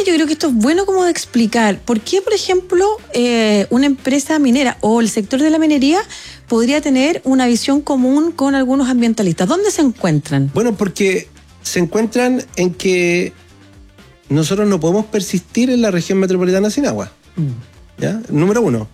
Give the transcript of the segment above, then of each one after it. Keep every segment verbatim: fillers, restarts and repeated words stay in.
yo creo que esto es bueno como de explicar. ¿Por qué, por ejemplo, eh, una empresa minera o el sector de la minería podría tener una visión común con algunos ambientalistas? ¿Dónde se encuentran? Bueno, porque se encuentran en que nosotros no podemos persistir en la región metropolitana sin agua. Mm. ¿Ya? Número uno.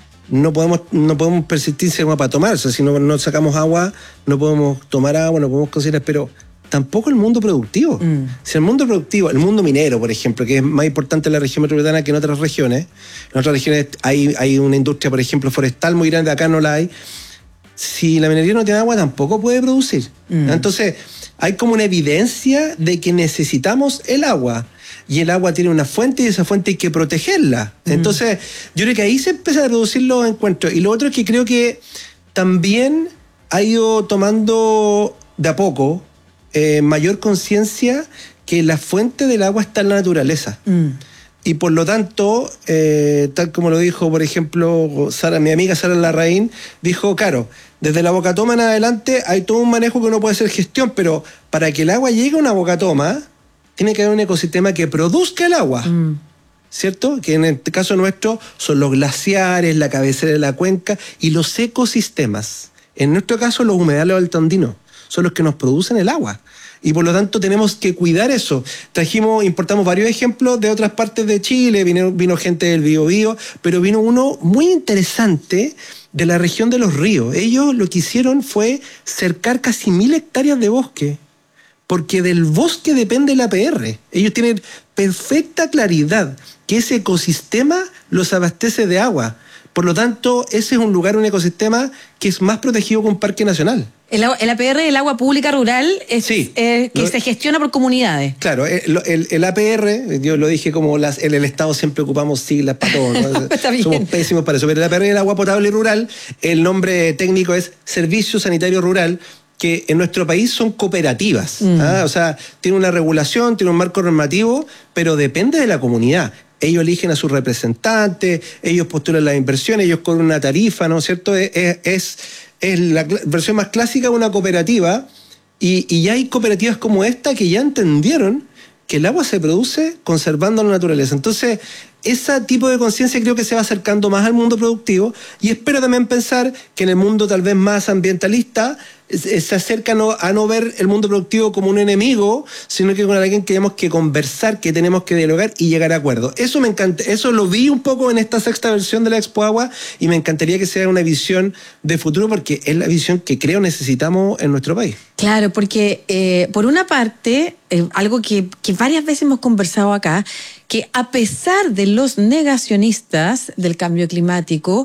No podemos, no podemos persistir sin agua para tomar. O sea, si no, no sacamos agua, no podemos tomar agua, no podemos cocinar, pero tampoco el mundo productivo. Mm. Si el mundo productivo, el mundo minero, por ejemplo, que es más importante en la región metropolitana que en otras regiones, en otras regiones hay, hay una industria, por ejemplo, forestal muy grande, acá no la hay. Si la minería no tiene agua, tampoco puede producir. Mm. Entonces, hay como una evidencia de que necesitamos el agua. Y el agua tiene una fuente y esa fuente hay que protegerla. Mm. Entonces, yo creo que ahí se empiezan a producir los encuentros. Y lo otro es que creo que también ha ido tomando de a poco eh, mayor conciencia que la fuente del agua está en la naturaleza. Mm. Y por lo tanto, eh, tal como lo dijo, por ejemplo, Sara, mi amiga Sara Larraín, dijo, claro, desde la bocatoma en adelante hay todo un manejo que uno puede hacer gestión, pero para que el agua llegue a una bocatoma, tiene que haber un ecosistema que produzca el agua, mm. ¿cierto? Que en el caso nuestro son los glaciares, la cabecera de la cuenca y los ecosistemas. En nuestro caso, los humedales altoandinos son los que nos producen el agua. Y por lo tanto tenemos que cuidar eso. Trajimos, importamos varios ejemplos de otras partes de Chile, vino, vino gente del Biobío, pero vino uno muy interesante de la región de los ríos. Ellos lo que hicieron fue cercar casi mil hectáreas de bosque, porque del bosque depende el A P R. Ellos tienen perfecta claridad que ese ecosistema los abastece de agua. Por lo tanto, ese es un lugar, un ecosistema que es más protegido que un parque nacional. El, el A P R, el agua pública rural, es, sí, eh, que lo, se gestiona por comunidades. Claro, el, el, el A P R, yo lo dije como las, en el Estado siempre ocupamos siglas para todo, ¿no? Está bien. Somos pésimos para eso, pero el A P R, el agua potable rural, el nombre técnico es Servicio Sanitario Rural, que en nuestro país son cooperativas. Mm. ¿ah? O sea, tiene una regulación, tiene un marco normativo, pero depende de la comunidad. Ellos eligen a sus representantes, ellos postulan las inversiones, ellos cobran una tarifa, ¿no es cierto? Es, es, es la versión más clásica de una cooperativa y, y ya hay cooperativas como esta que ya entendieron que el agua se produce conservando la naturaleza. Entonces, ese tipo de conciencia creo que se va acercando más al mundo productivo y espero también pensar que en el mundo tal vez más ambientalista se acerca no, a no ver el mundo productivo como un enemigo, sino que con alguien que tenemos que conversar, que tenemos que dialogar y llegar a acuerdos. Eso me encanta, eso lo vi un poco en esta sexta versión de la Expo Agua y me encantaría que sea una visión de futuro porque es la visión que creo necesitamos en nuestro país. Claro, porque eh, por una parte, eh, algo que, que varias veces hemos conversado acá, que a pesar de los negacionistas del cambio climático,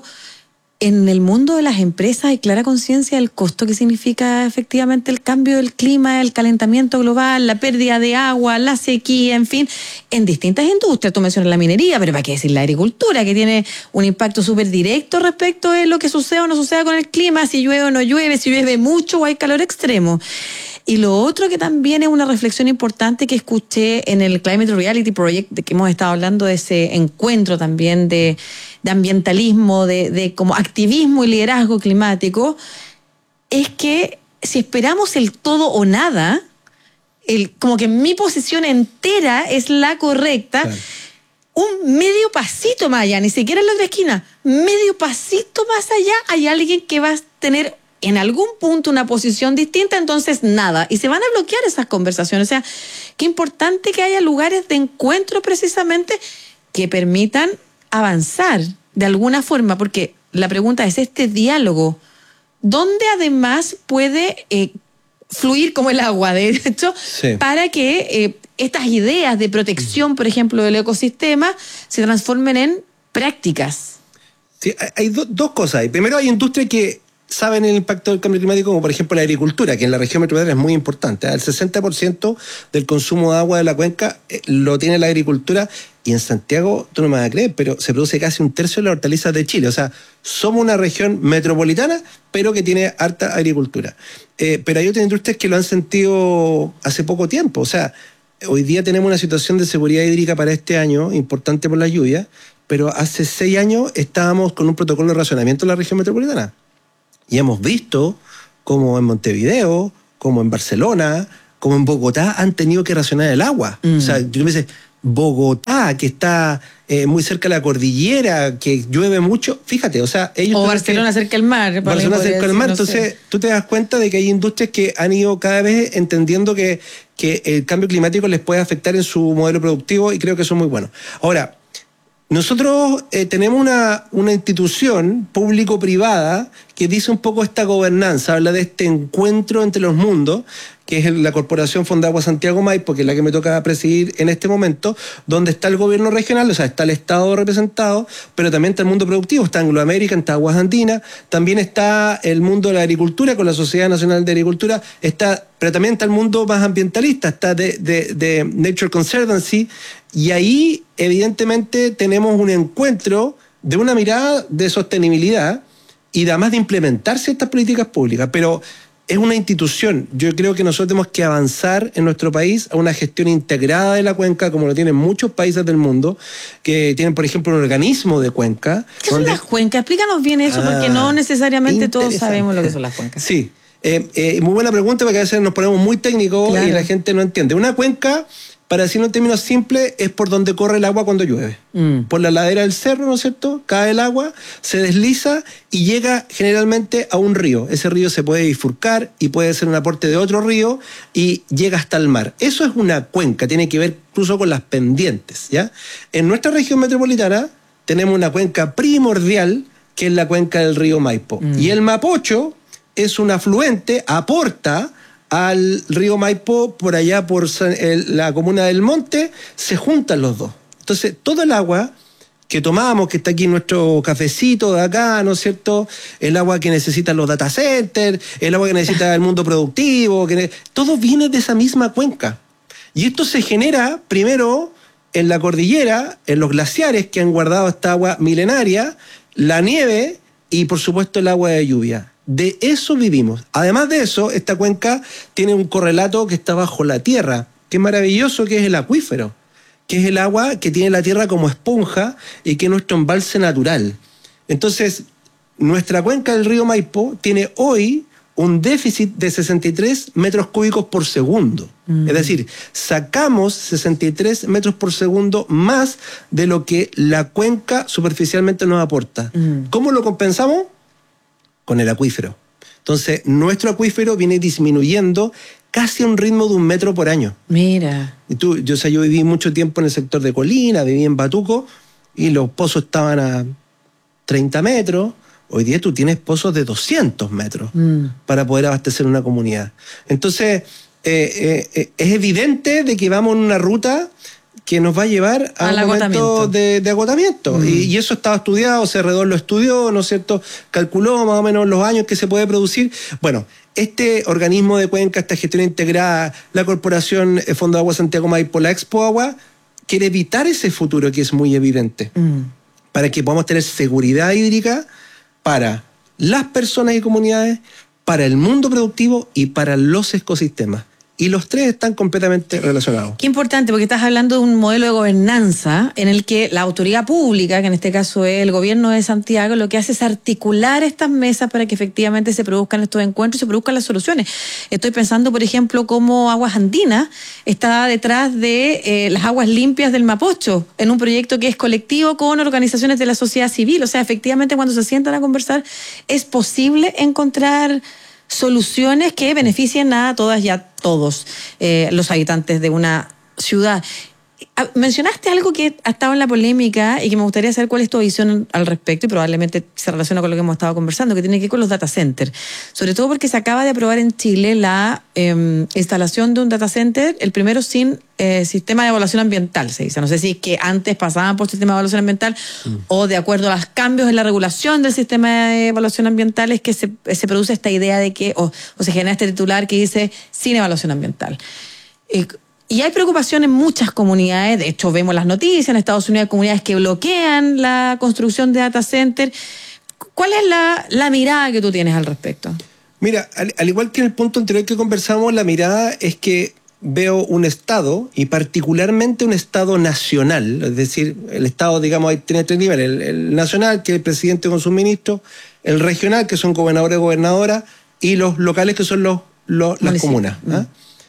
en el mundo de las empresas hay clara conciencia del costo que significa efectivamente el cambio del clima, el calentamiento global, la pérdida de agua, la sequía, en fin, en distintas industrias. Tú mencionas la minería, pero ¿para qué decir la agricultura, que tiene un impacto súper directo respecto de lo que suceda o no suceda con el clima, si llueve o no llueve, si llueve mucho o hay calor extremo? Y lo otro que también es una reflexión importante que escuché en el Climate Reality Project, de que hemos estado hablando de ese encuentro también de, de ambientalismo, de, de como activismo y liderazgo climático, es que si esperamos el todo o nada, el, como que mi posición entera es la correcta, claro. Un medio pasito más allá, ni siquiera en la otra esquina, medio pasito más allá hay alguien que va a tener en algún punto una posición distinta, entonces nada. Y se van a bloquear esas conversaciones. O sea, qué importante que haya lugares de encuentro precisamente que permitan avanzar de alguna forma, porque la pregunta es, este diálogo, ¿dónde además puede eh, fluir como el agua, de hecho, sí. para que eh, estas ideas de protección, por ejemplo, del ecosistema, se transformen en prácticas? Sí, hay do, dos cosas. Primero, hay industrias que saben el impacto del cambio climático, como por ejemplo la agricultura, que en la región metropolitana es muy importante. El sesenta por ciento del consumo de agua de la cuenca lo tiene la agricultura, y en Santiago, tú no me vas a creer, pero se produce casi un tercio de las hortalizas de Chile. O sea, somos una región metropolitana, pero que tiene harta agricultura. Eh, pero hay otras industrias que lo han sentido hace poco tiempo. O sea, hoy día tenemos una situación de seguridad hídrica para este año, importante por la lluvia, pero hace seis años estábamos con un protocolo de racionamiento en la región metropolitana. Y hemos visto como en Montevideo, como en Barcelona, como en Bogotá han tenido que racionar el agua. Mm. O sea, yo me dice, Bogotá, que está eh, muy cerca de la cordillera, que llueve mucho, fíjate, o sea, ellos... O Barcelona que, cerca del mar. Barcelona cerca del mar, no entonces sé. Tú te das cuenta de que hay industrias que han ido cada vez entendiendo que, que el cambio climático les puede afectar en su modelo productivo y creo que eso es muy bueno. Ahora, nosotros eh, tenemos una, una institución público-privada que dice un poco esta gobernanza, habla de este encuentro entre los mundos, que es la Corporación Fondagua Santiago Maipo, que es la que me toca presidir en este momento, donde está el gobierno regional, o sea, está el Estado representado, pero también está el mundo productivo, está Anglo American, está Aguas Andinas, también está el mundo de la agricultura con la Sociedad Nacional de Agricultura, está, pero también está el mundo más ambientalista, está de, de, de Nature Conservancy, y ahí evidentemente tenemos un encuentro de una mirada de sostenibilidad y además de implementar ciertas políticas públicas, pero es una institución. Yo creo que nosotros tenemos que avanzar en nuestro país a una gestión integrada de la cuenca, como lo tienen muchos países del mundo, que tienen, por ejemplo, un organismo de cuenca. ¿Qué donde... son las cuencas? Explícanos bien eso, ah, porque no necesariamente todos sabemos lo que son las cuencas. Sí, eh, eh, muy buena pregunta, porque a veces nos ponemos muy técnicos claro. y la gente no entiende. Una cuenca, para decirlo en términos simples, es por donde corre el agua cuando llueve. Mm. Por la ladera del cerro, ¿no es cierto? Cae el agua, se desliza y llega generalmente a un río. Ese río se puede bifurcar y puede ser un aporte de otro río y llega hasta el mar. Eso es una cuenca, tiene que ver incluso con las pendientes, ¿ya? En nuestra región metropolitana tenemos una cuenca primordial, que es la cuenca del río Maipo. Mm. Y el Mapocho es un afluente, aporta al río Maipo, por allá por el, la comuna del Monte, se juntan los dos. Entonces, todo el agua que tomamos, que está aquí en nuestro cafecito de acá, ¿no es cierto? El agua que necesitan los data centers, el agua que necesita el mundo productivo, que, todo viene de esa misma cuenca. Y esto se genera, primero, en la cordillera, en los glaciares que han guardado esta agua milenaria, la nieve y, por supuesto, el agua de lluvia. De eso vivimos. Además de eso, esta cuenca tiene un correlato que está bajo la tierra, que es maravilloso, que es el acuífero, que es el agua que tiene la tierra como esponja y que es nuestro embalse natural. Entonces, nuestra cuenca del río Maipo tiene hoy un déficit de sesenta y tres metros cúbicos por segundo. Mm. Es decir, sacamos sesenta y tres metros por segundo más de lo que la cuenca superficialmente nos aporta. Mm. ¿Cómo lo compensamos? Con el acuífero. Entonces, nuestro acuífero viene disminuyendo casi a un ritmo de un metro por año. Mira. Y tú, yo, o sea, yo viví mucho tiempo en el sector de Colina, viví en Batuco, y los pozos estaban a treinta metros. Hoy día tú tienes pozos de doscientos metros mm. para poder abastecer una comunidad. Entonces, eh, eh, es evidente de que vamos en una ruta que nos va a llevar a Al un momento de, de agotamiento. Mm. Y, y eso estaba estudiado, C R dos lo estudió, ¿no es cierto? Calculó más o menos los años que se puede producir. Bueno, este organismo de cuenca, esta gestión integrada, la Corporación Fondagua Santiago Maipo, la Expo Agua, quiere evitar ese futuro que es muy evidente, mm. para que podamos tener seguridad hídrica para las personas y comunidades, para el mundo productivo y para los ecosistemas. Y los tres están completamente relacionados. Qué importante, porque estás hablando de un modelo de gobernanza en el que la autoridad pública, que en este caso es el gobierno de Santiago, lo que hace es articular estas mesas para que efectivamente se produzcan estos encuentros y se produzcan las soluciones. Estoy pensando, por ejemplo, cómo Aguas Andinas está detrás de eh, las aguas limpias del Mapocho, en un proyecto que es colectivo con organizaciones de la sociedad civil. O sea, efectivamente, cuando se sientan a conversar, es posible encontrar soluciones que beneficien a todas y a todos eh, los habitantes de una ciudad. Mencionaste algo que ha estado en la polémica y que me gustaría saber cuál es tu visión al respecto, y probablemente se relaciona con lo que hemos estado conversando, que tiene que ver con los data centers. Sobre todo porque se acaba de aprobar en Chile la eh, instalación de un data center, el primero sin eh, sistema de evaluación ambiental, se dice. No sé si es que antes pasaban por sistema de evaluación ambiental mm. o de acuerdo a los cambios en la regulación del sistema de evaluación ambiental es que se, se produce esta idea de que, o, o se genera este titular que dice sin evaluación ambiental. Eh, Y hay preocupación en muchas comunidades, de hecho vemos las noticias, en Estados Unidos hay comunidades que bloquean la construcción de data center. ¿Cuál es la, la mirada que tú tienes al respecto? Mira, al, al igual que en el punto anterior que conversamos, la mirada es que veo un Estado, y particularmente un Estado nacional, es decir, el Estado, digamos, tiene tres niveles, el, el nacional, que es el presidente con sus ministros, el regional, que son gobernadores y gobernadoras, y los locales, que son los, los, las comunas, ¿eh?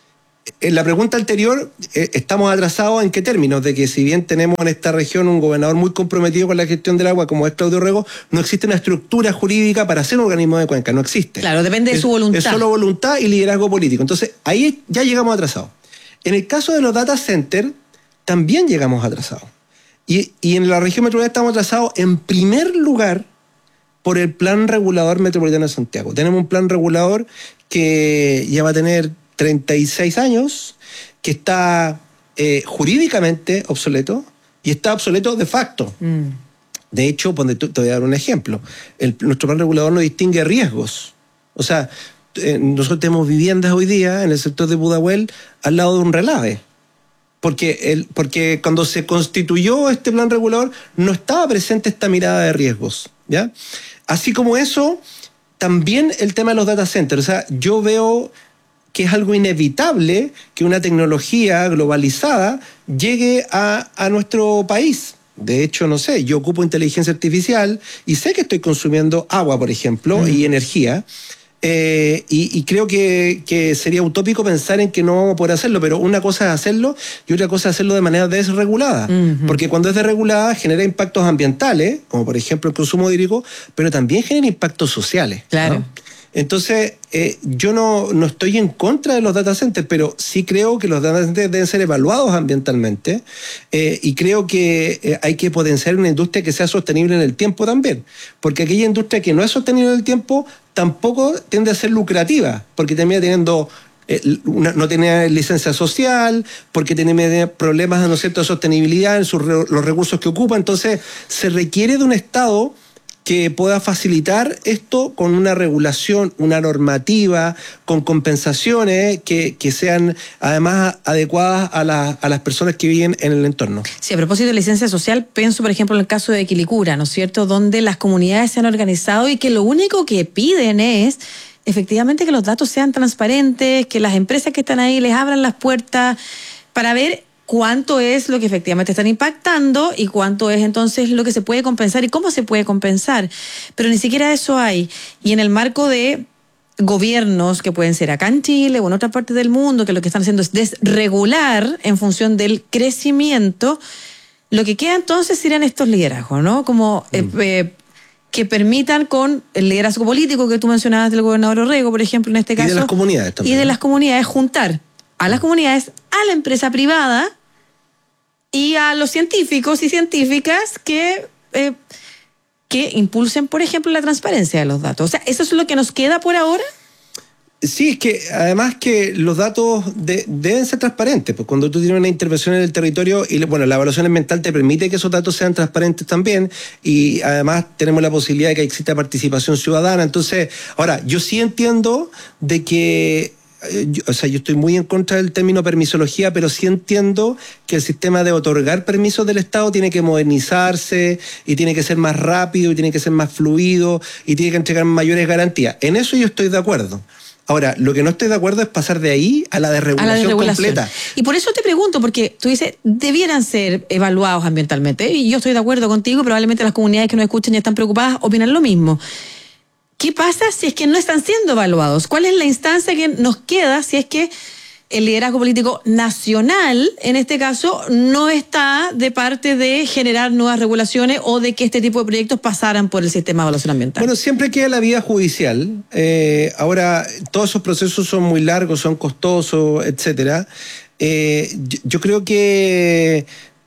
en la pregunta anterior, eh, estamos atrasados en qué términos, de que si bien tenemos en esta región un gobernador muy comprometido con la gestión del agua, como es Claudio Rego, no existe una estructura jurídica para ser un organismo de cuenca, no existe. Claro, depende de es, su voluntad. Es solo voluntad y liderazgo político. Entonces, ahí ya llegamos atrasados. En el caso de los data centers, también llegamos atrasados. Y, y en la región metropolitana estamos atrasados, en primer lugar, por el Plan Regulador Metropolitano de Santiago. Tenemos un plan regulador que ya va a tener treinta y seis años, que está eh, jurídicamente obsoleto y está obsoleto de facto. Mm. De hecho, te voy a dar un ejemplo. El, nuestro plan regulador no distingue riesgos. O sea, eh, nosotros tenemos viviendas hoy día en el sector de Pudahuel al lado de un relave. Porque, el, porque cuando se constituyó este plan regulador no estaba presente esta mirada de riesgos, ¿ya? Así como eso, también el tema de los data centers. O sea, yo veo que es algo inevitable que una tecnología globalizada llegue a, a nuestro país. De hecho, no sé, yo ocupo inteligencia artificial y sé que estoy consumiendo agua, por ejemplo, mm. y energía. Eh, y, y creo que, que sería utópico pensar en que no vamos a poder hacerlo, pero una cosa es hacerlo y otra cosa es hacerlo de manera desregulada. Uh-huh. Porque cuando es desregulada genera impactos ambientales, como por ejemplo el consumo hídrico, pero también genera impactos sociales. Claro. ¿no? Entonces, eh, yo no, no estoy en contra de los data centers, pero sí creo que los data centers deben ser evaluados ambientalmente eh, y creo que eh, hay que potenciar una industria que sea sostenible en el tiempo también. Porque aquella industria que no es sostenible en el tiempo tampoco tiende a ser lucrativa, porque termina teniendo... Eh, una, no tiene licencia social, porque tiene problemas, ¿no es cierto?, de sostenibilidad en sus re, los recursos que ocupa. Entonces, se requiere de un Estado que pueda facilitar esto con una regulación, una normativa, con compensaciones que, que sean además adecuadas a, la, a las personas que viven en el entorno. Sí, a propósito de licencia social, pienso por ejemplo en el caso de Quilicura, ¿no es cierto?, donde las comunidades se han organizado y que lo único que piden es efectivamente que los datos sean transparentes, que las empresas que están ahí les abran las puertas para ver cuánto es lo que efectivamente están impactando y cuánto es entonces lo que se puede compensar y cómo se puede compensar. Pero ni siquiera eso hay. Y en el marco de gobiernos que pueden ser acá en Chile o en otras partes del mundo, que lo que están haciendo es desregular en función del crecimiento, lo que queda entonces serían estos liderazgos, ¿no? Como mm. eh, eh, que permitan con el liderazgo político que tú mencionabas del gobernador Orrego, por ejemplo, en este caso. Y de las comunidades también. Y de las comunidades, juntar a las comunidades, a la empresa privada y a los científicos y científicas que, eh, que impulsen, por ejemplo, la transparencia de los datos. O sea, ¿eso es lo que nos queda por ahora? Sí, es que además que los datos de, deben ser transparentes, pues cuando tú tienes una intervención en el territorio y bueno, la evaluación ambiental te permite que esos datos sean transparentes también y además tenemos la posibilidad de que exista participación ciudadana. Entonces, ahora, yo sí entiendo de que Yo, o sea, yo estoy muy en contra del término permisología, pero sí entiendo que el sistema de otorgar permisos del Estado tiene que modernizarse y tiene que ser más rápido y tiene que ser más fluido y tiene que entregar mayores garantías. En eso yo estoy de acuerdo. Ahora, lo que no estoy de acuerdo es pasar de ahí a la desregulación, a la desregulación completa. Y por eso te pregunto, porque tú dices, debieran ser evaluados ambientalmente, y yo estoy de acuerdo contigo, probablemente las comunidades que nos escuchan y están preocupadas opinan lo mismo. ¿Qué pasa si es que no están siendo evaluados? ¿Cuál es la instancia que nos queda si es que el liderazgo político nacional, en este caso, no está de parte de generar nuevas regulaciones o de que este tipo de proyectos pasaran por el sistema de evaluación ambiental? Bueno, siempre queda la vía judicial. Eh, ahora, todos esos procesos son muy largos, son costosos, etcétera. Eh, yo, yo creo que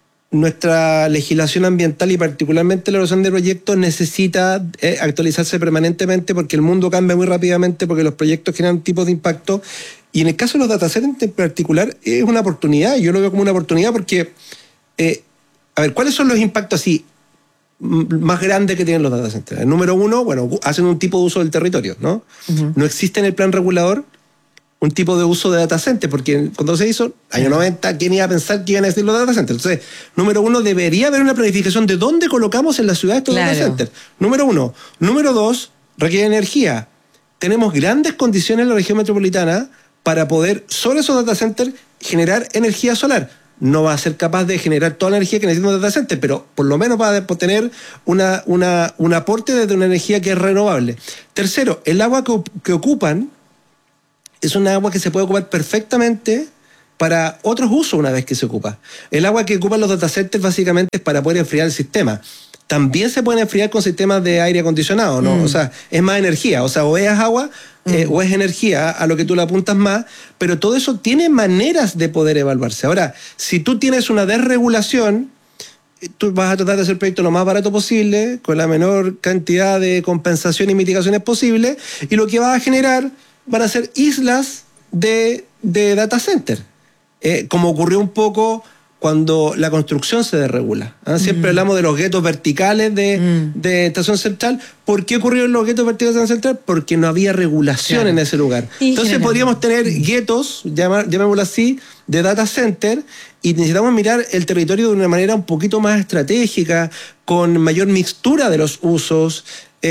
nuestra legislación ambiental y particularmente la evaluación de proyectos necesita eh, actualizarse permanentemente porque el mundo cambia muy rápidamente, porque los proyectos generan tipos de impacto. Y en el caso de los data centers en particular es una oportunidad, yo lo veo como una oportunidad porque, eh, a ver, ¿cuáles son los impactos así más grandes que tienen los data centers? El número uno, bueno, hacen un tipo de uso del territorio, ¿no? Uh-huh. No existe en el plan regulador un tipo de uso de data center, porque cuando se hizo, año noventa, ¿quién iba a pensar que iban a decir los data centers? Entonces, número uno, debería haber una planificación de dónde colocamos en la ciudad estos claro. data centers. Número uno. Número dos, requiere energía. Tenemos grandes condiciones en la región metropolitana para poder, sobre esos data centers, generar energía solar. No va a ser capaz de generar toda la energía que necesita un data center, pero por lo menos va a tener una, una, un aporte desde una energía que es renovable. Tercero, el agua que, que ocupan es una agua que se puede ocupar perfectamente para otros usos una vez que se ocupa. El agua que ocupan los data centers básicamente es para poder enfriar el sistema. También se pueden enfriar con sistemas de aire acondicionado, ¿no? Mm. O sea, es más energía. O sea, o es agua mm. eh, o es energía a lo que tú le apuntas más, pero todo eso tiene maneras de poder evaluarse. Ahora, si tú tienes una desregulación, tú vas a tratar de hacer el proyecto lo más barato posible, con la menor cantidad de compensación y mitigaciones posible, y lo que vas a generar van a ser islas de, de data center, eh, como ocurrió un poco cuando la construcción se desregula. ¿eh? Siempre mm. hablamos de los guetos verticales de, mm. de Estación Central. ¿Por qué ocurrieron los guetos verticales de Estación Central? Porque no había regulación claro. en ese lugar. Y Entonces general. podríamos tener guetos, llamémoslo así, de data center, y necesitamos mirar el territorio de una manera un poquito más estratégica, con mayor mixtura de los usos,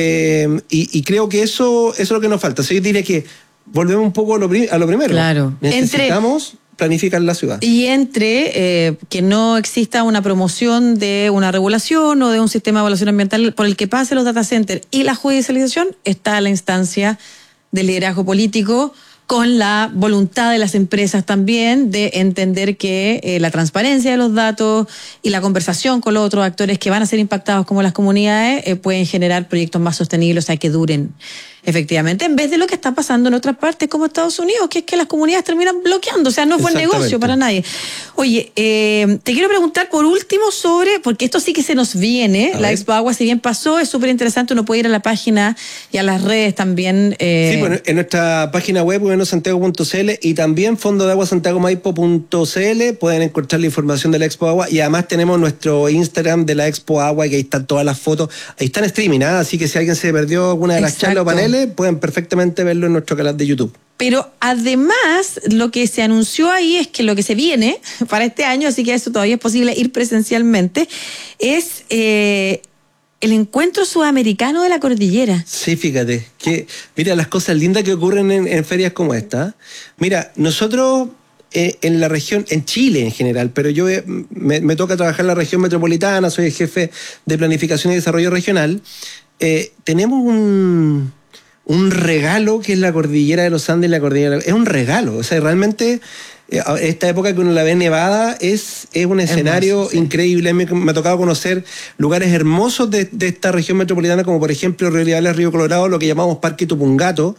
eh, y, y creo que eso, eso es lo que nos falta. O sea, yo diría que volvemos un poco a lo, a lo primero. Claro. Necesitamos... Entre... planificar la ciudad. Y entre eh, que no exista una promoción de una regulación o de un sistema de evaluación ambiental por el que pase los data centers y la judicialización, está la instancia del liderazgo político con la voluntad de las empresas también de entender que eh, la transparencia de los datos y la conversación con los otros actores que van a ser impactados como las comunidades eh, pueden generar proyectos más sostenibles, o sea, que duren efectivamente, en vez de lo que está pasando en otras partes como Estados Unidos, que es que las comunidades terminan bloqueando, o sea, no es buen negocio para nadie. Oye, eh, te quiero preguntar por último sobre, porque esto sí que se nos viene, a la ver. Expo Agua, si bien pasó, es súper interesante, uno puede ir a la página y a las redes también. Eh... Sí, bueno, en nuestra página web, gobierno santiago punto c l, y también fondo de agua santiago maipo punto c l, pueden encontrar la información de la Expo Agua, y además tenemos nuestro Instagram de la Expo Agua, que ahí están todas las fotos, ahí está en streaming, ¿eh? Así que si alguien se perdió alguna de las Exacto. charlas o paneles, pueden perfectamente verlo en nuestro canal de YouTube. Pero además, lo que se anunció ahí es que lo que se viene para este año, así que eso todavía es posible ir presencialmente, es eh, el encuentro sudamericano de la cordillera. Sí, fíjate, que mira las cosas lindas que ocurren en, en ferias como esta. Mira, nosotros eh, en la región, en Chile en general, pero yo eh, me, me toca trabajar en la región metropolitana, soy el jefe de planificación y desarrollo regional, eh, tenemos un... un regalo que es la cordillera de los Andes y la cordillera... Es un regalo, o sea, realmente esta época que uno la ve nevada es, es un escenario hermoso, sí. increíble. Me, me ha tocado conocer lugares hermosos de, de esta región metropolitana, como por ejemplo Río Liberales, Río Colorado, lo que llamamos Parque Tupungato.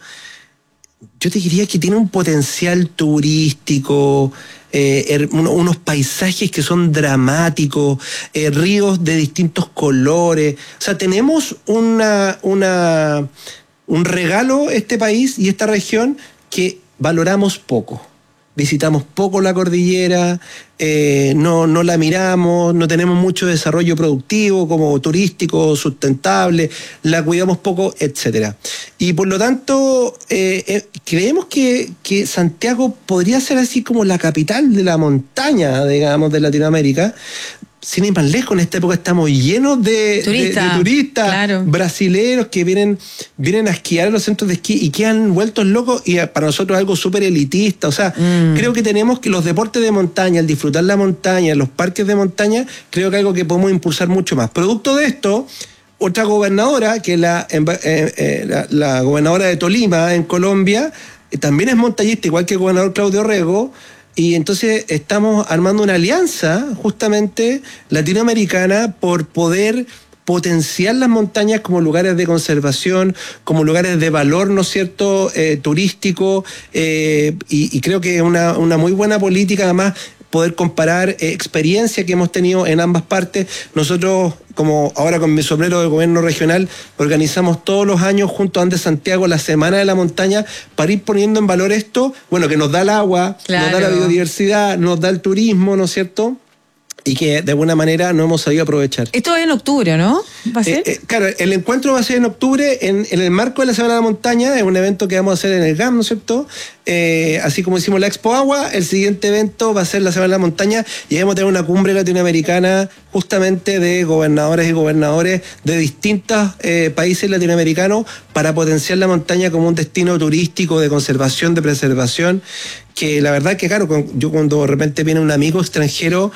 Yo te diría que tiene un potencial turístico, eh, unos paisajes que son dramáticos, eh, ríos de distintos colores. O sea, tenemos una... una un regalo este país y esta región que valoramos poco. Visitamos poco la cordillera, eh, no, no la miramos, no tenemos mucho desarrollo productivo como turístico, sustentable, la cuidamos poco, etcétera. Y por lo tanto, eh, eh, creemos que, que Santiago podría ser así como la capital de la montaña, digamos, de Latinoamérica. Sin ir más lejos, en esta época estamos llenos de, Turista, de, de turistas claro. brasileños que vienen, vienen a esquiar en los centros de esquí y quedan vueltos locos, y para nosotros es algo súper elitista. O sea, mm. creo que tenemos que los deportes de montaña, el disfrutar la montaña, los parques de montaña, creo que es algo que podemos impulsar mucho más. Producto de esto, otra gobernadora, que es la, eh, eh, la, la gobernadora de Tolima, en Colombia, eh, también es montañista, igual que el gobernador Claudio Rego. Y entonces estamos armando una alianza justamente latinoamericana por poder potenciar las montañas como lugares de conservación, como lugares de valor, ¿no es cierto?, eh, turístico, eh, y, y creo que es una, una muy buena política, además, poder comparar eh, experiencias que hemos tenido en ambas partes. Nosotros, como ahora con mi sombrero de gobierno regional, organizamos todos los años junto a Andes Santiago la Semana de la Montaña para ir poniendo en valor esto, bueno, que nos da el agua, claro. nos da la biodiversidad, nos da el turismo, ¿no es cierto?, y que de alguna manera no hemos sabido aprovechar. Esto es en octubre, ¿no? ¿Va a ser? Eh, eh, claro, el encuentro va a ser en octubre, en, en el marco de la Semana de la Montaña, es un evento que vamos a hacer en el G A M, ¿no es cierto? Eh, así como hicimos la Expo Agua, el siguiente evento va a ser la Semana de la Montaña, y vamos a tener una cumbre latinoamericana justamente de gobernadores y gobernadores de distintos eh, países latinoamericanos para potenciar la montaña como un destino turístico de conservación, de preservación, que la verdad que, claro, yo cuando de repente viene un amigo extranjero,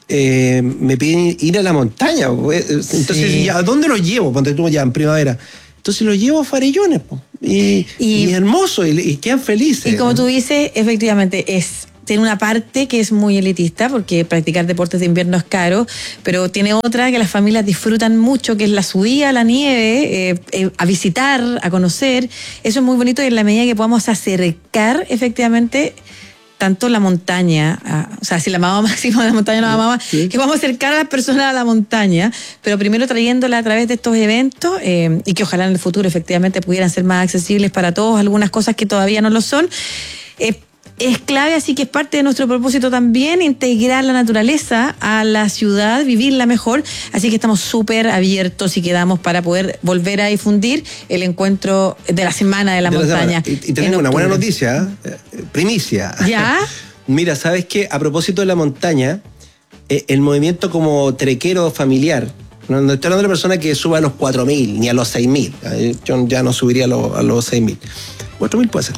Eh, me piden ir a la montaña. Entonces, sí. ¿a dónde los llevo? Ponte tú ya en primavera. Entonces los llevo a Farellones, po. Y, y, y hermoso, y, y quedan felices. Y como tú dices, efectivamente, es tiene una parte que es muy elitista, porque practicar deportes de invierno es caro, pero tiene otra que las familias disfrutan mucho, que es la subida a la nieve, eh, eh, a visitar, a conocer. Eso es muy bonito, y en la medida que podamos acercar efectivamente tanto la montaña, a, o sea, si la amaba máxima de la montaña no la amaba, sí. que vamos a acercar a las personas a la montaña, pero primero trayéndola a través de estos eventos, eh, y que ojalá en el futuro efectivamente pudieran ser más accesibles para todos, algunas cosas que todavía no lo son. Eh, Es clave, así que es parte de nuestro propósito también integrar la naturaleza a la ciudad, vivirla mejor, así que estamos súper abiertos y quedamos para poder volver a difundir el encuentro de la Semana de la de Montaña. La y, y tenemos una buena noticia, eh, primicia. ¿Ya? Mira, ¿sabes qué? A propósito de la montaña, eh, el movimiento como trequero familiar, no, no estoy hablando de una persona que suba a los cuatro mil ni a los seis mil, eh, yo ya no subiría a, lo, a los seis mil. cuatro mil puede ser.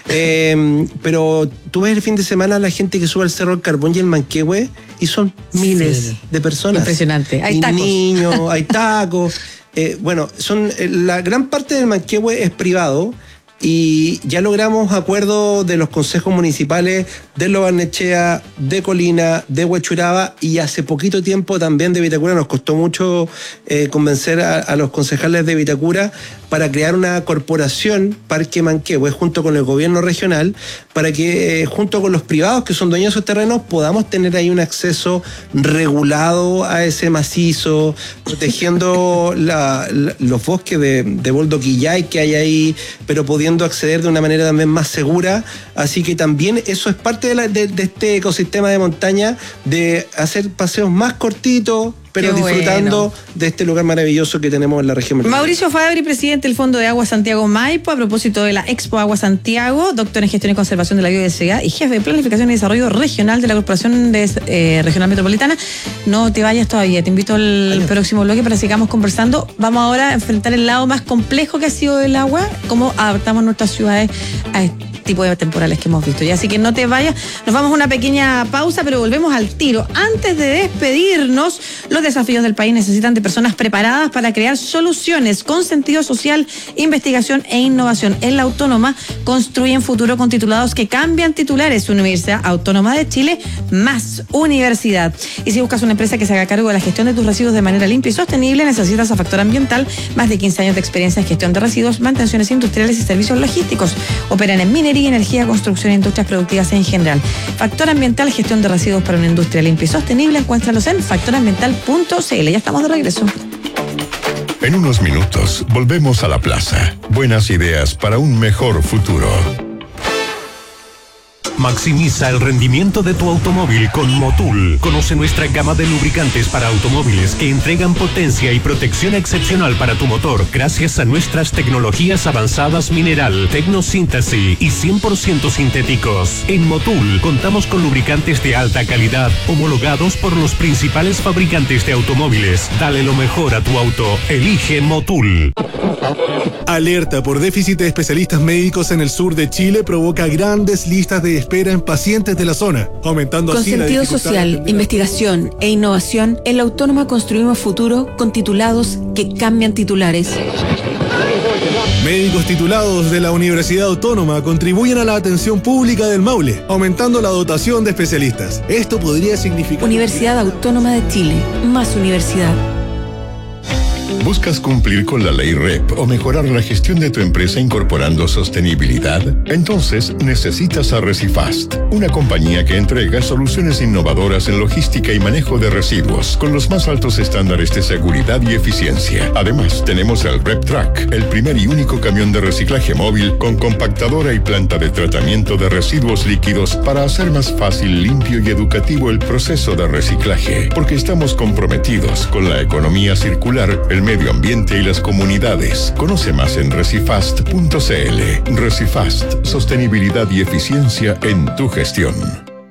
Eh, pero tú ves el fin de semana la gente que sube al Cerro del Carbón y el Manquehue y son miles sí. de personas. Impresionante. Hay y tacos. niños, hay tacos. Eh, bueno, son la gran parte del Manquehue es privado y ya logramos acuerdos de los consejos municipales de Lo Barnechea, de Colina, de Huechuraba y hace poquito tiempo también de Vitacura. Nos costó mucho eh, convencer a, a los concejales de Vitacura para crear una corporación Parque Manquehue junto con el gobierno regional para que eh, junto con los privados que son dueños de esos terrenos podamos tener ahí un acceso regulado a ese macizo, protegiendo la, la, los bosques de, de boldo quillay que hay ahí, pero pudiendo acceder de una manera también más segura. Así que también eso es parte de, la, de, de este ecosistema de montaña, de hacer paseos más cortitos, pero Qué disfrutando bueno. de este lugar maravilloso que tenemos en la región metropolitana. Mauricio Fabri, presidente del Fondo de Agua Santiago Maipo, a propósito de la Expo Agua Santiago, doctor en Gestión y Conservación de la Biodiversidad y jefe de Planificación y Desarrollo Regional de la Corporación de, eh, Regional Metropolitana. No te vayas todavía, te invito al Adiós. próximo bloque para que sigamos conversando. Vamos ahora a enfrentar el lado más complejo que ha sido el agua, cómo adaptamos nuestras ciudades a este tipo de temporales que hemos visto. Y así que no te vayas, nos vamos a una pequeña pausa, pero volvemos al tiro. Antes de despedirnos, los desafíos del país necesitan de personas preparadas para crear soluciones con sentido social, investigación e innovación. En la Autónoma construyen futuro con titulados que cambian titulares. Universidad Autónoma de Chile más universidad. Y si buscas una empresa que se haga cargo de la gestión de tus residuos de manera limpia y sostenible, necesitas a Factor Ambiental, más de quince años de experiencia en gestión de residuos, mantenciones industriales y servicios logísticos. Operan en minería, energía, construcción e industrias productivas en general. Factor Ambiental, gestión de residuos para una industria limpia y sostenible. Encuéntralos en factor ambiental punto c l. Ya estamos de regreso. En unos minutos volvemos a la plaza. Buenas ideas para un mejor futuro. Maximiza el rendimiento de tu automóvil con Motul. Conoce nuestra gama de lubricantes para automóviles que entregan potencia y protección excepcional para tu motor gracias a nuestras tecnologías avanzadas mineral, tecnosíntesis y cien por ciento sintéticos. En Motul contamos con lubricantes de alta calidad homologados por los principales fabricantes de automóviles. Dale lo mejor a tu auto. Elige Motul. Alerta por déficit de especialistas médicos en el sur de Chile provoca grandes listas de espera en pacientes de la zona, aumentando con así la sentido dificultad social, de atender. investigación e innovación, en la Autónoma construimos futuro con titulados que cambian titulares. Médicos titulados de la Universidad Autónoma contribuyen a la atención pública del Maule, aumentando la dotación de especialistas. Esto podría significar... Universidad Autónoma de Chile, más universidad. ¿Buscas cumplir con la ley R E P o mejorar la gestión de tu empresa incorporando sostenibilidad? Entonces necesitas a Recifast, una compañía que entrega soluciones innovadoras en logística y manejo de residuos con los más altos estándares de seguridad y eficiencia. Además, tenemos el RepTrack, el primer y único camión de reciclaje móvil con compactadora y planta de tratamiento de residuos líquidos para hacer más fácil, limpio y educativo el proceso de reciclaje, porque estamos comprometidos con la economía circular, el medio ambiente y las comunidades. Conoce más en recifast punto c l. Recifast, sostenibilidad y eficiencia en tu gestión.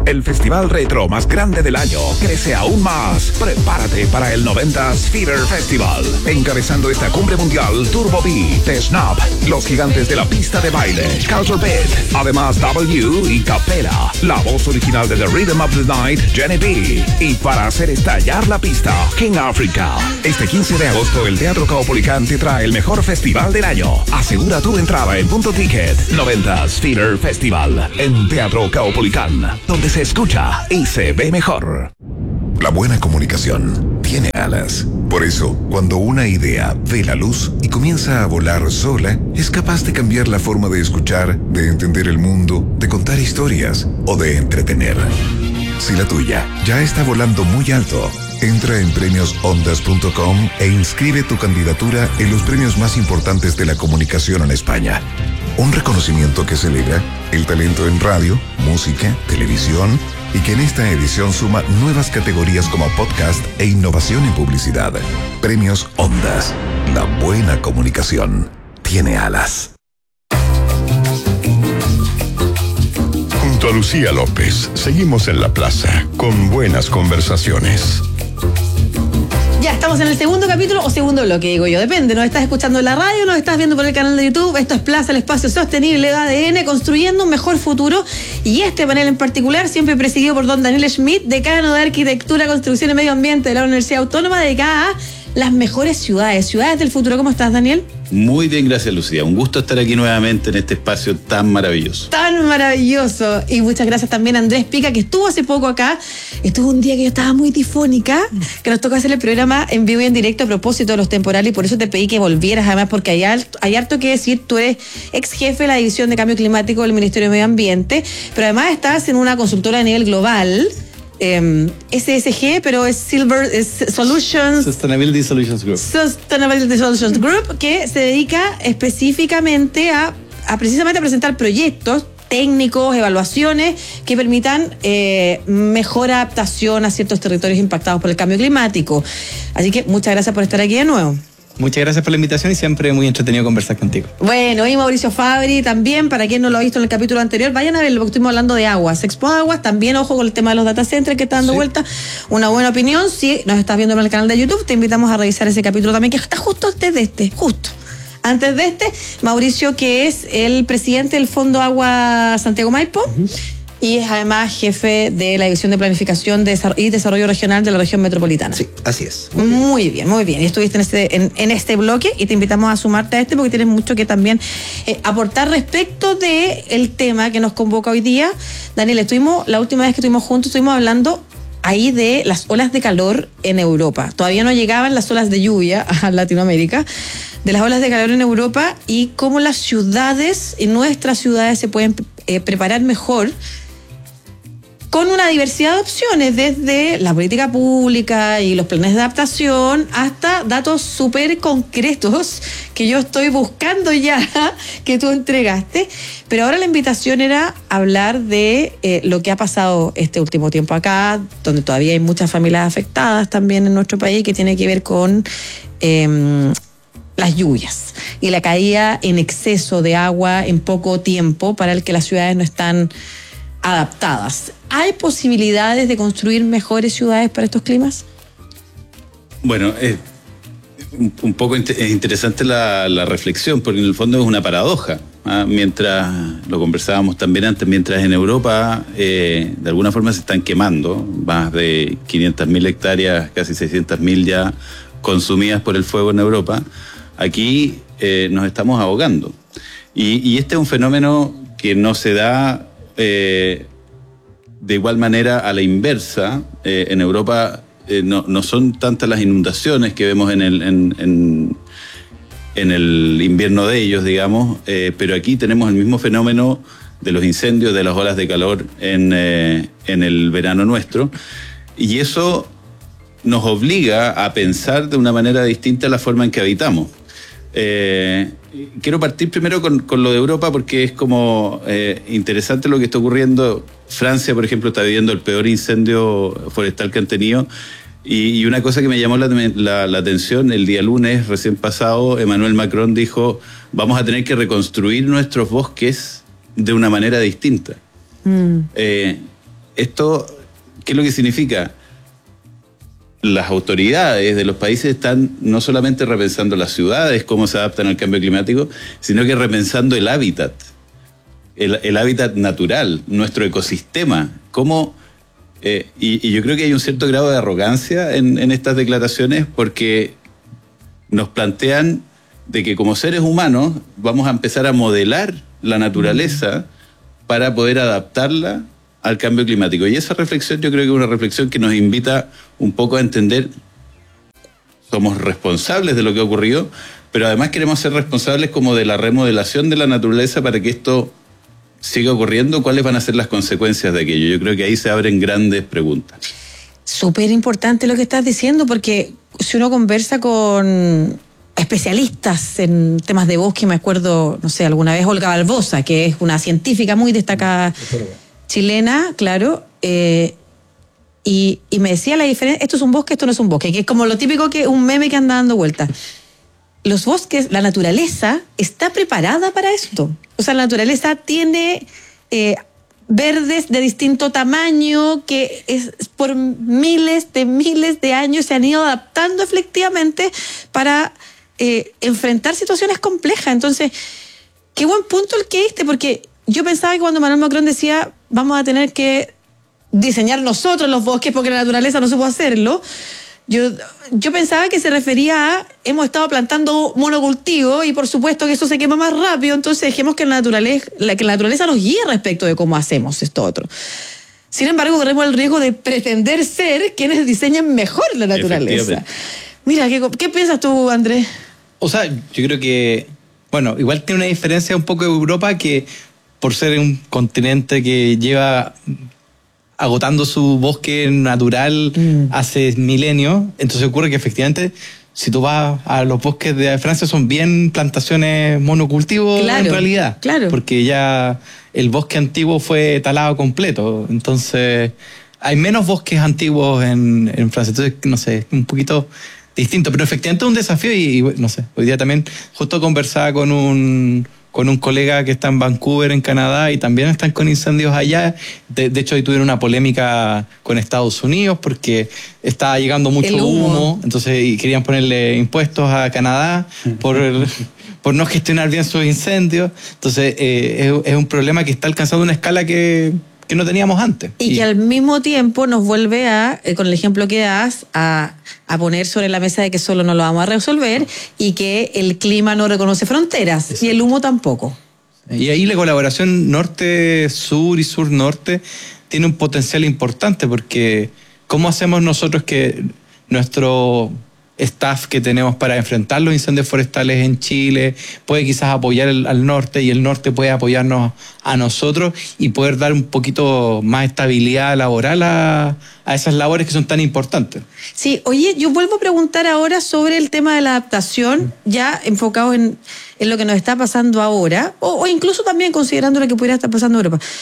El festival retro más grande del año crece aún más. Prepárate para el noventas Fever Festival. Encabezando esta cumbre mundial, Turbo B, The Snap, los gigantes de la pista de baile, Culture Beat, además W y Capela, la voz original de The Rhythm of the Night, Jenny B. Y para hacer estallar la pista, King Africa. Este quince de agosto, el Teatro Caupolicán te trae el mejor festival del año. Asegura tu entrada en Punto Ticket. noventas Fever Festival en Teatro Caupolicán, donde se escucha y se ve mejor. La buena comunicación tiene alas. Por eso, cuando una idea ve la luz y comienza a volar sola, es capaz de cambiar la forma de escuchar, de entender el mundo, de contar historias o de entretener. Si la tuya ya está volando muy alto, entra en premios ondas punto com e inscribe tu candidatura en los premios más importantes de la comunicación en España. Un reconocimiento que celebra el talento en radio, música, televisión y que en esta edición suma nuevas categorías como podcast e innovación en publicidad. Premios Ondas. La buena comunicación tiene alas. Junto a Lucía López, seguimos en la plaza con buenas conversaciones. Ya estamos en el segundo capítulo o segundo bloque, digo yo, depende, nos estás escuchando en la radio, nos estás viendo por el canal de YouTube. Esto es Plaza, el espacio sostenible de A D N, construyendo un mejor futuro. Y este panel en particular, siempre presidido por don Daniel Schmidt, decano de Arquitectura, Construcción y Medio Ambiente de la Universidad Autónoma, dedicada a las mejores ciudades, ciudades del futuro. ¿Cómo estás, Daniel? Muy bien, gracias, Lucía. Un gusto estar aquí nuevamente en este espacio tan maravilloso. Tan maravilloso. Y muchas gracias también a Andrés Pica, que estuvo hace poco acá. Estuvo un día que yo estaba muy tifónica, que nos tocó hacer el programa en vivo y en directo a propósito de los temporales, y por eso te pedí que volvieras, además, porque hay, alto, hay harto que decir. Tú eres ex jefe de la División de Cambio Climático del Ministerio de Medio Ambiente, pero además estás en una consultora a nivel global, Eh, S S G, pero es Silver es Solutions Sustainability Solutions Group. Sustainability Solutions Group, que se dedica específicamente a, a precisamente a presentar proyectos técnicos, evaluaciones que permitan eh, mejor adaptación a ciertos territorios impactados por el cambio climático. Así que muchas gracias por estar aquí de nuevo. Muchas gracias por la invitación y siempre muy entretenido conversar contigo. Bueno, y Mauricio Fabri también, para quien no lo ha visto en el capítulo anterior, vayan a verlo porque estuvimos hablando de aguas, Expo Aguas, también ojo con el tema de los data centers que está dando sí. vuelta, una buena opinión. Si nos estás viendo en el canal de YouTube, te invitamos a revisar ese capítulo también, que está justo antes de este, justo. Antes de este, Mauricio, que es el presidente del Fondo Agua Santiago Maipo, uh-huh. y es además jefe de la División de Planificación y Desarrollo Regional de la Región Metropolitana. Sí, así es. Muy bien, muy bien. Muy bien. Y estuviste en este, en, en este bloque y te invitamos a sumarte a este porque tienes mucho que también eh, aportar respecto de el tema que nos convoca hoy día. Daniel, estuvimos, la última vez que estuvimos juntos, estuvimos hablando ahí de las olas de calor en Europa. Todavía no llegaban las olas de lluvia a Latinoamérica, de las olas de calor en Europa y cómo las ciudades y nuestras ciudades se pueden eh, preparar mejor con una diversidad de opciones, desde la política pública y los planes de adaptación hasta datos súper concretos que yo estoy buscando ya, que tú entregaste. Pero ahora la invitación era hablar de eh, lo que ha pasado este último tiempo acá, donde todavía hay muchas familias afectadas también en nuestro país, que tiene que ver con eh, las lluvias y la caída en exceso de agua en poco tiempo para el que las ciudades no están adaptadas. ¿Hay posibilidades de construir mejores ciudades para estos climas? Bueno, eh, un, un poco int- es interesante la, la reflexión, porque en el fondo es una paradoja. ¿ah? Mientras, lo conversábamos también antes, mientras en Europa eh, de alguna forma se están quemando más de quinientas mil hectáreas, casi seiscientas mil ya consumidas por el fuego en Europa, aquí eh, nos estamos ahogando. Y, y este es un fenómeno que no se da Eh, de igual manera a la inversa. Eh, en Europa eh, no, no son tantas las inundaciones que vemos en el, en, en, en el invierno de ellos, digamos, eh, pero aquí tenemos el mismo fenómeno de los incendios, de las olas de calor en, eh, en el verano nuestro, y eso nos obliga a pensar de una manera distinta la forma en que habitamos. Eh, quiero partir primero con, con lo de Europa porque es como eh, interesante lo que está ocurriendo. Francia, por ejemplo, está viviendo el peor incendio forestal que han tenido y, y una cosa que me llamó la, la, la atención, el día lunes recién pasado, Emmanuel Macron dijo: vamos a tener que reconstruir nuestros bosques de una manera distinta. Mm. Eh, esto, ¿qué es lo que significa? Las autoridades de los países están no solamente repensando las ciudades, cómo se adaptan al cambio climático, sino que repensando el hábitat, el, el hábitat natural, nuestro ecosistema, cómo... Eh, y, y yo creo que hay un cierto grado de arrogancia en, en estas declaraciones porque nos plantean de que como seres humanos vamos a empezar a modelar la naturaleza para poder adaptarla al cambio climático. Y esa reflexión yo creo que es una reflexión que nos invita un poco a entender, somos responsables de lo que ha ocurrido, pero además queremos ser responsables como de la remodelación de la naturaleza para que esto siga ocurriendo. ¿Cuáles van a ser las consecuencias de aquello? Yo creo que ahí se abren grandes preguntas. Súper importante lo que estás diciendo, porque si uno conversa con especialistas en temas de bosque, me acuerdo, no sé, alguna vez Olga Barbosa, que es una científica muy destacada chilena, claro, eh, y, y me decía la diferencia, esto es un bosque, esto no es un bosque, que es como lo típico, que un meme que anda dando vueltas. Los bosques, la naturaleza está preparada para esto. O sea, la naturaleza tiene eh, verdes de distinto tamaño que es, por miles de miles de años se han ido adaptando efectivamente para eh, enfrentar situaciones complejas. Entonces, qué buen punto el que diste, porque yo pensaba que cuando Manuel Macron decía vamos a tener que diseñar nosotros los bosques porque la naturaleza no supo hacerlo, Yo, yo pensaba que se refería a hemos estado plantando monocultivo y por supuesto que eso se quema más rápido, entonces dejemos que la naturaleza, que la naturaleza nos guíe respecto de cómo hacemos esto otro. Sin embargo, corremos el riesgo de pretender ser quienes diseñen mejor la naturaleza. Mira, ¿qué, qué piensas tú, Andrés? O sea, yo creo que, bueno, igual tiene una diferencia un poco de Europa, que por ser un continente que lleva agotando su bosque natural mm. hace milenios, entonces ocurre que efectivamente si tú vas a los bosques de Francia son bien plantaciones monocultivos, claro, en realidad, claro, porque ya el bosque antiguo fue talado completo, entonces hay menos bosques antiguos en, en Francia, entonces no sé, un poquito distinto, pero efectivamente es un desafío y, y no sé, hoy día también justo conversaba con un con un colega que está en Vancouver, en Canadá, y también están con incendios allá. De, de hecho, hoy tuvieron una polémica con Estados Unidos porque estaba llegando mucho humo. humo, entonces y querían ponerle impuestos a Canadá por, por no gestionar bien sus incendios. Entonces, eh, es, es un problema que está alcanzando una escala que, que no teníamos antes. Y, y que al mismo tiempo nos vuelve a, eh, con el ejemplo que das, a... a poner sobre la mesa de que solo no lo vamos a resolver y que el clima no reconoce fronteras. Exacto. Y el humo tampoco. Y ahí la colaboración norte-sur y sur-norte tiene un potencial importante, porque ¿cómo hacemos nosotros que nuestro staff que tenemos para enfrentar los incendios forestales en Chile puede quizás apoyar el, al norte, y el norte puede apoyarnos a nosotros y poder dar un poquito más estabilidad laboral a, a esas labores que son tan importantes? Sí, oye, yo vuelvo a preguntar ahora sobre el tema de la adaptación, ya enfocados en, en lo que nos está pasando ahora, o, o incluso también considerando lo que pudiera estar pasando en Europa.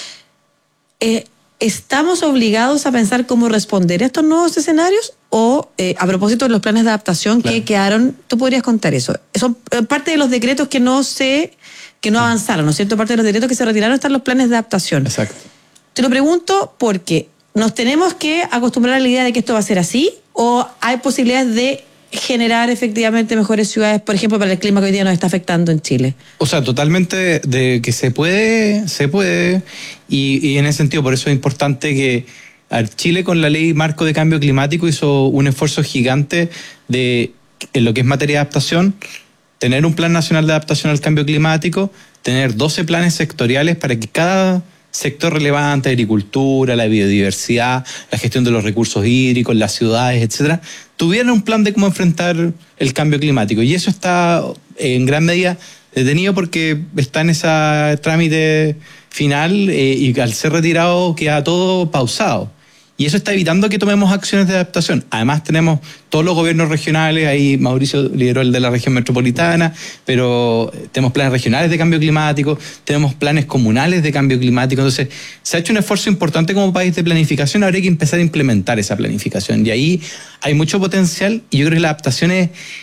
Eh, ¿Estamos obligados a pensar cómo responder a estos nuevos escenarios? O, eh, a propósito de los planes de adaptación, claro, que quedaron, tú podrías contar eso. Son parte de los decretos que no se, que no avanzaron, ¿no es cierto? Parte de los decretos que se retiraron están los planes de adaptación. Exacto. Te lo pregunto porque nos tenemos que acostumbrar a la idea de que esto va a ser así, o hay posibilidades de generar efectivamente mejores ciudades, por ejemplo, para el clima que hoy día nos está afectando en Chile. O sea, totalmente de que se puede, se puede, y, y en ese sentido, por eso es importante que a ver, Chile con la ley marco de cambio climático hizo un esfuerzo gigante de, en lo que es materia de adaptación, tener un plan nacional de adaptación al cambio climático, tener doce planes sectoriales para que cada sector relevante, agricultura, la biodiversidad, la gestión de los recursos hídricos, las ciudades, etcétera, tuvieran un plan de cómo enfrentar el cambio climático. Y eso está en gran medida detenido porque está en ese trámite final, eh, y al ser retirado queda todo pausado. Y eso está evitando que tomemos acciones de adaptación. Además tenemos todos los gobiernos regionales, ahí Mauricio lideró el de la región metropolitana, pero tenemos planes regionales de cambio climático, tenemos planes comunales de cambio climático. Entonces se ha hecho un esfuerzo importante como país de planificación, ahora hay que empezar a implementar esa planificación. Y ahí hay mucho potencial, y yo creo que la adaptación es...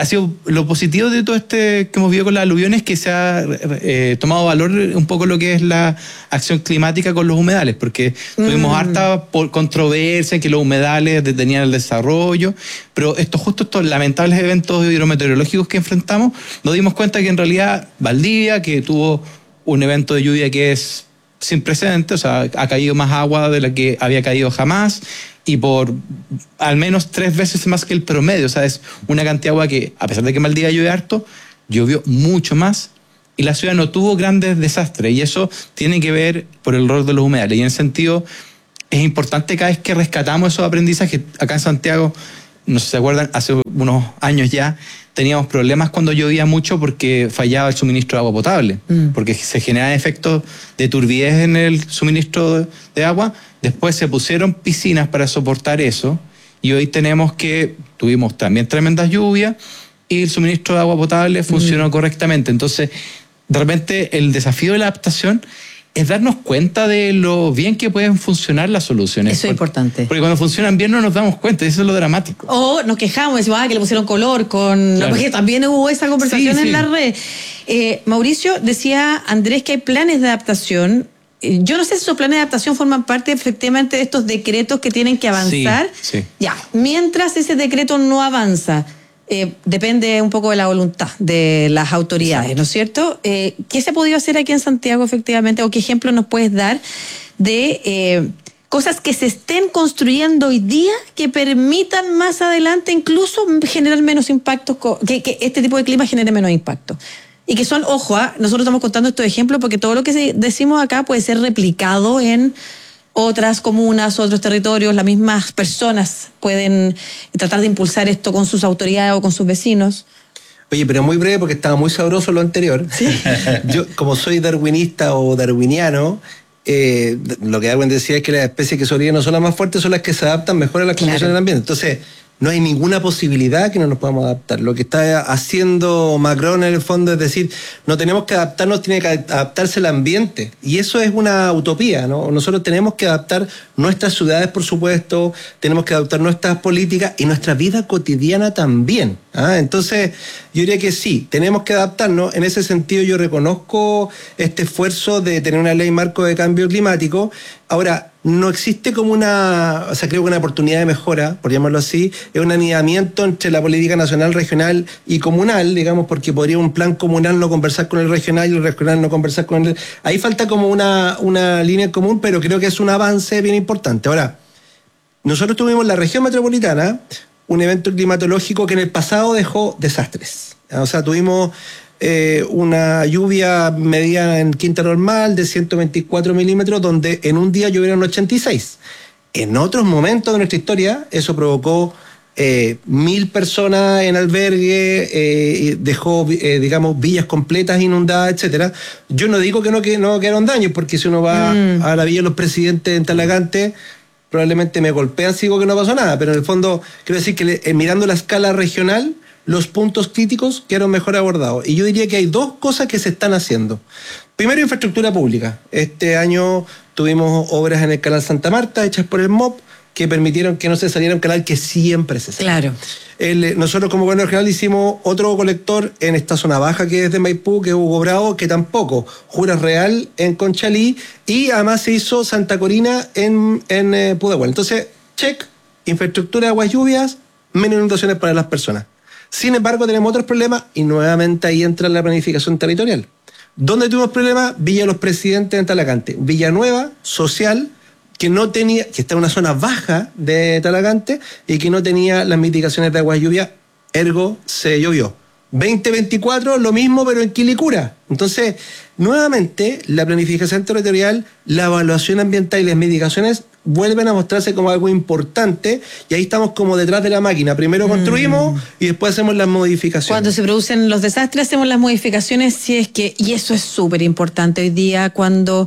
ha sido lo positivo de todo este que hemos vivido con las aluviones, que se ha eh, tomado valor un poco lo que es la acción climática con los humedales, porque mm. tuvimos harta por controversia que los humedales detenían el desarrollo, pero estos justo estos lamentables eventos hidrometeorológicos que enfrentamos, nos dimos cuenta que en realidad Valdivia, que tuvo un evento de lluvia que es sin precedentes, o sea, ha caído más agua de la que había caído jamás, y por al menos tres veces más que el promedio. O sea, es una cantidad de agua que, a pesar de que Valdivia llueve harto, llovió mucho más y la ciudad no tuvo grandes desastres. Y eso tiene que ver por el rol de los humedales. Y en ese sentido, es importante cada vez que rescatamos esos aprendizajes. Acá en Santiago, no sé si se acuerdan, hace unos años ya, teníamos problemas cuando llovía mucho porque fallaba el suministro de agua potable, mm. porque se generaban efectos de turbidez en el suministro de agua. Después se pusieron piscinas para soportar eso y hoy tenemos que, tuvimos también tremendas lluvias y el suministro de agua potable funcionó mm. correctamente. Entonces, de repente el desafío de la adaptación es darnos cuenta de lo bien que pueden funcionar las soluciones. Eso es importante. Porque cuando funcionan bien no nos damos cuenta, eso es lo dramático. O nos quejamos, decimos, ah, que le pusieron color con... Claro. Porque también hubo esa conversación sí, en sí. la red. Eh, Mauricio, decía Andrés que hay planes de adaptación. Eh, yo no sé si esos planes de adaptación forman parte efectivamente de estos decretos que tienen que avanzar. Sí, sí. Ya, mientras ese decreto no avanza, Eh, depende un poco de la voluntad de las autoridades, Exacto. ¿no es cierto? Eh, ¿Qué se ha podido hacer aquí en Santiago efectivamente o qué ejemplo nos puedes dar de eh, cosas que se estén construyendo hoy día que permitan más adelante incluso generar menos impactos, que, que este tipo de clima genere menos impacto? Y que son, ojo, ¿eh? nosotros estamos contando estos ejemplos porque todo lo que decimos acá puede ser replicado en otras comunas, otros territorios, las mismas personas pueden tratar de impulsar esto con sus autoridades o con sus vecinos. Oye, pero muy breve porque estaba muy sabroso lo anterior. ¿Sí? Yo, como soy darwinista o darwiniano, eh, lo que Darwin decía es que las especies que sobreviven no son las más fuertes, son las que se adaptan mejor a las condiciones claro. del ambiente. Entonces, no hay ninguna posibilidad que no nos podamos adaptar. Lo que está haciendo Macron en el fondo es decir, no tenemos que adaptarnos, tiene que adaptarse el ambiente. Y eso es una utopía, ¿no? Nosotros tenemos que adaptar nuestras ciudades, por supuesto, tenemos que adaptar nuestras políticas y nuestra vida cotidiana también. ¿ah? Entonces, yo diría que sí, tenemos que adaptarnos. En ese sentido, yo reconozco este esfuerzo de tener una ley marco de cambio climático. Ahora, no existe como una, o sea, creo que una oportunidad de mejora, por llamarlo así, es un anidamiento entre la política nacional, regional y comunal, digamos, porque podría un plan comunal no conversar con el regional y el regional no conversar con el... Ahí falta como una, una línea común, pero creo que es un avance bien importante. Ahora, nosotros tuvimos en la región metropolitana un evento climatológico que en el pasado dejó desastres. O sea, tuvimos... Eh, una lluvia medida en quinta normal de ciento veinticuatro milímetros, donde en un día llovieron ochenta y seis. En otros momentos de nuestra historia, eso provocó eh, mil personas en albergue, eh, dejó, eh, digamos, villas completas inundadas, etcétera. Yo no digo que no, que no quedaron daños, porque si uno va mm. a la Villa de los Presidentes en Talagante, probablemente me golpean si digo que no pasó nada, pero en el fondo, quiero decir que eh, mirando la escala regional, los puntos críticos quedaron mejor abordados. Y yo diría que hay dos cosas que se están haciendo. Primero, infraestructura pública. Este año tuvimos obras en el canal Santa Marta, hechas por el M O P, que permitieron que no se saliera un canal que siempre se sale. Claro. El, nosotros como gobierno regional hicimos otro colector en esta zona baja que es de Maipú, que es Hugo Bravo, que tampoco. Juras Real en Conchalí, y además se hizo Santa Corina en, en eh, Pudahuel. Entonces, check, infraestructura de aguas lluvias, menos inundaciones para las personas. Sin embargo, tenemos otros problemas y nuevamente ahí entra la planificación territorial. ¿Dónde tuvimos problemas? Villa de los Presidentes en Talagante. Villanueva, social, que no tenía, que está en una zona baja de Talagante y que no tenía las mitigaciones de aguas lluvia, ergo se llovió. veinte veinticuatro, lo mismo, pero en Quilicura. Entonces, nuevamente, la planificación territorial, la evaluación ambiental y las mitigaciones vuelven a mostrarse como algo importante, y ahí estamos como detrás de la máquina. Primero construimos mm. y después hacemos las modificaciones. Cuando se producen los desastres, hacemos las modificaciones, si es que, y eso es súper importante hoy día, cuando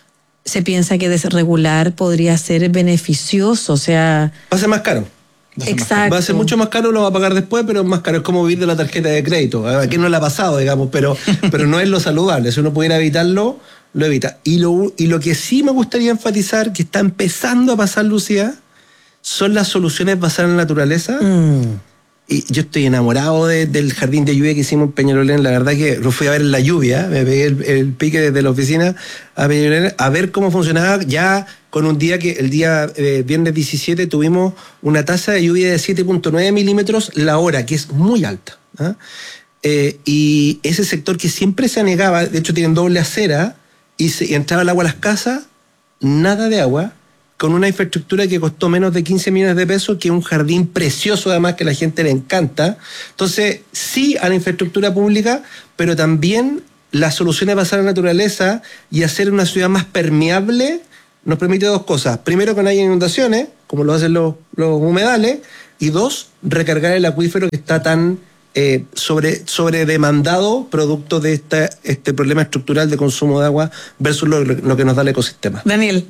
se piensa que desregular podría ser beneficioso, o sea... Va a ser más caro. Exacto. Va a ser mucho más caro, lo va a pagar después, pero es más caro. Es como vivir de la tarjeta de crédito. A quien no le ha pasado, digamos, pero, pero no es lo saludable. Si uno pudiera evitarlo, lo evita. Y lo, y lo que sí me gustaría enfatizar, que está empezando a pasar, Lucía, son las soluciones basadas en la naturaleza. Mm. y yo estoy enamorado de, del jardín de lluvia que hicimos en Peñalolén. La verdad que lo fui a ver en la lluvia, me pegué el, el pique desde la oficina a Peñalolén a ver cómo funcionaba, ya con un día que el día eh, viernes diecisiete tuvimos una tasa de lluvia de siete punto nueve milímetros la hora, que es muy alta. ¿eh? Eh, y ese sector que siempre se anegaba, de hecho tienen doble acera, y, se, y entraba el agua a las casas, nada de agua, con una infraestructura que costó menos de quince millones de pesos, que es un jardín precioso además que a la gente le encanta. Entonces, sí a la infraestructura pública, pero también la solución de pasar a la naturaleza y hacer una ciudad más permeable nos permite dos cosas. Primero, que no haya inundaciones, como lo hacen los, los humedales, y dos, recargar el acuífero que está tan eh, sobre, sobredemandado producto de esta, este problema estructural de consumo de agua versus lo, lo que nos da el ecosistema. Daniel.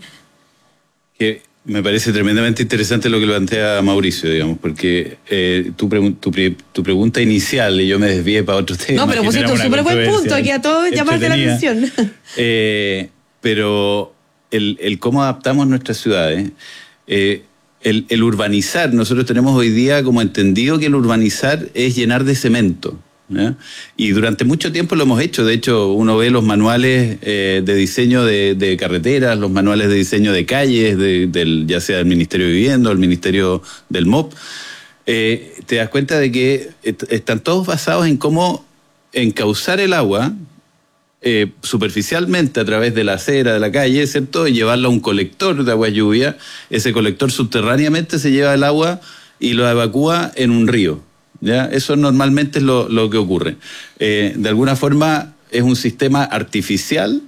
Que me parece tremendamente interesante lo que plantea Mauricio, digamos, porque eh, tu, pre tu, pre tu pregunta inicial, y yo me desvié para otro tema. No, pero pusiste un súper buen punto, aquí a todos llamaste la atención. Eh, pero el, el cómo adaptamos nuestras ciudades, eh, el, el urbanizar, nosotros tenemos hoy día como entendido que el urbanizar es llenar de cemento. ¿Eh? Y durante mucho tiempo lo hemos hecho. De hecho, uno ve los manuales eh, de diseño de, de carreteras, los manuales de diseño de calles, de, del, ya sea del Ministerio de Vivienda o el Ministerio del M O P. Eh, te das cuenta de que est están todos basados en cómo encauzar el agua eh, superficialmente a través de la acera de la calle, ¿cierto? Y llevarlo a un colector de agua lluvia. Ese colector subterráneamente se lleva el agua y lo evacúa en un río. ¿Ya? Eso normalmente es lo, lo que ocurre. Eh, de alguna forma es un sistema artificial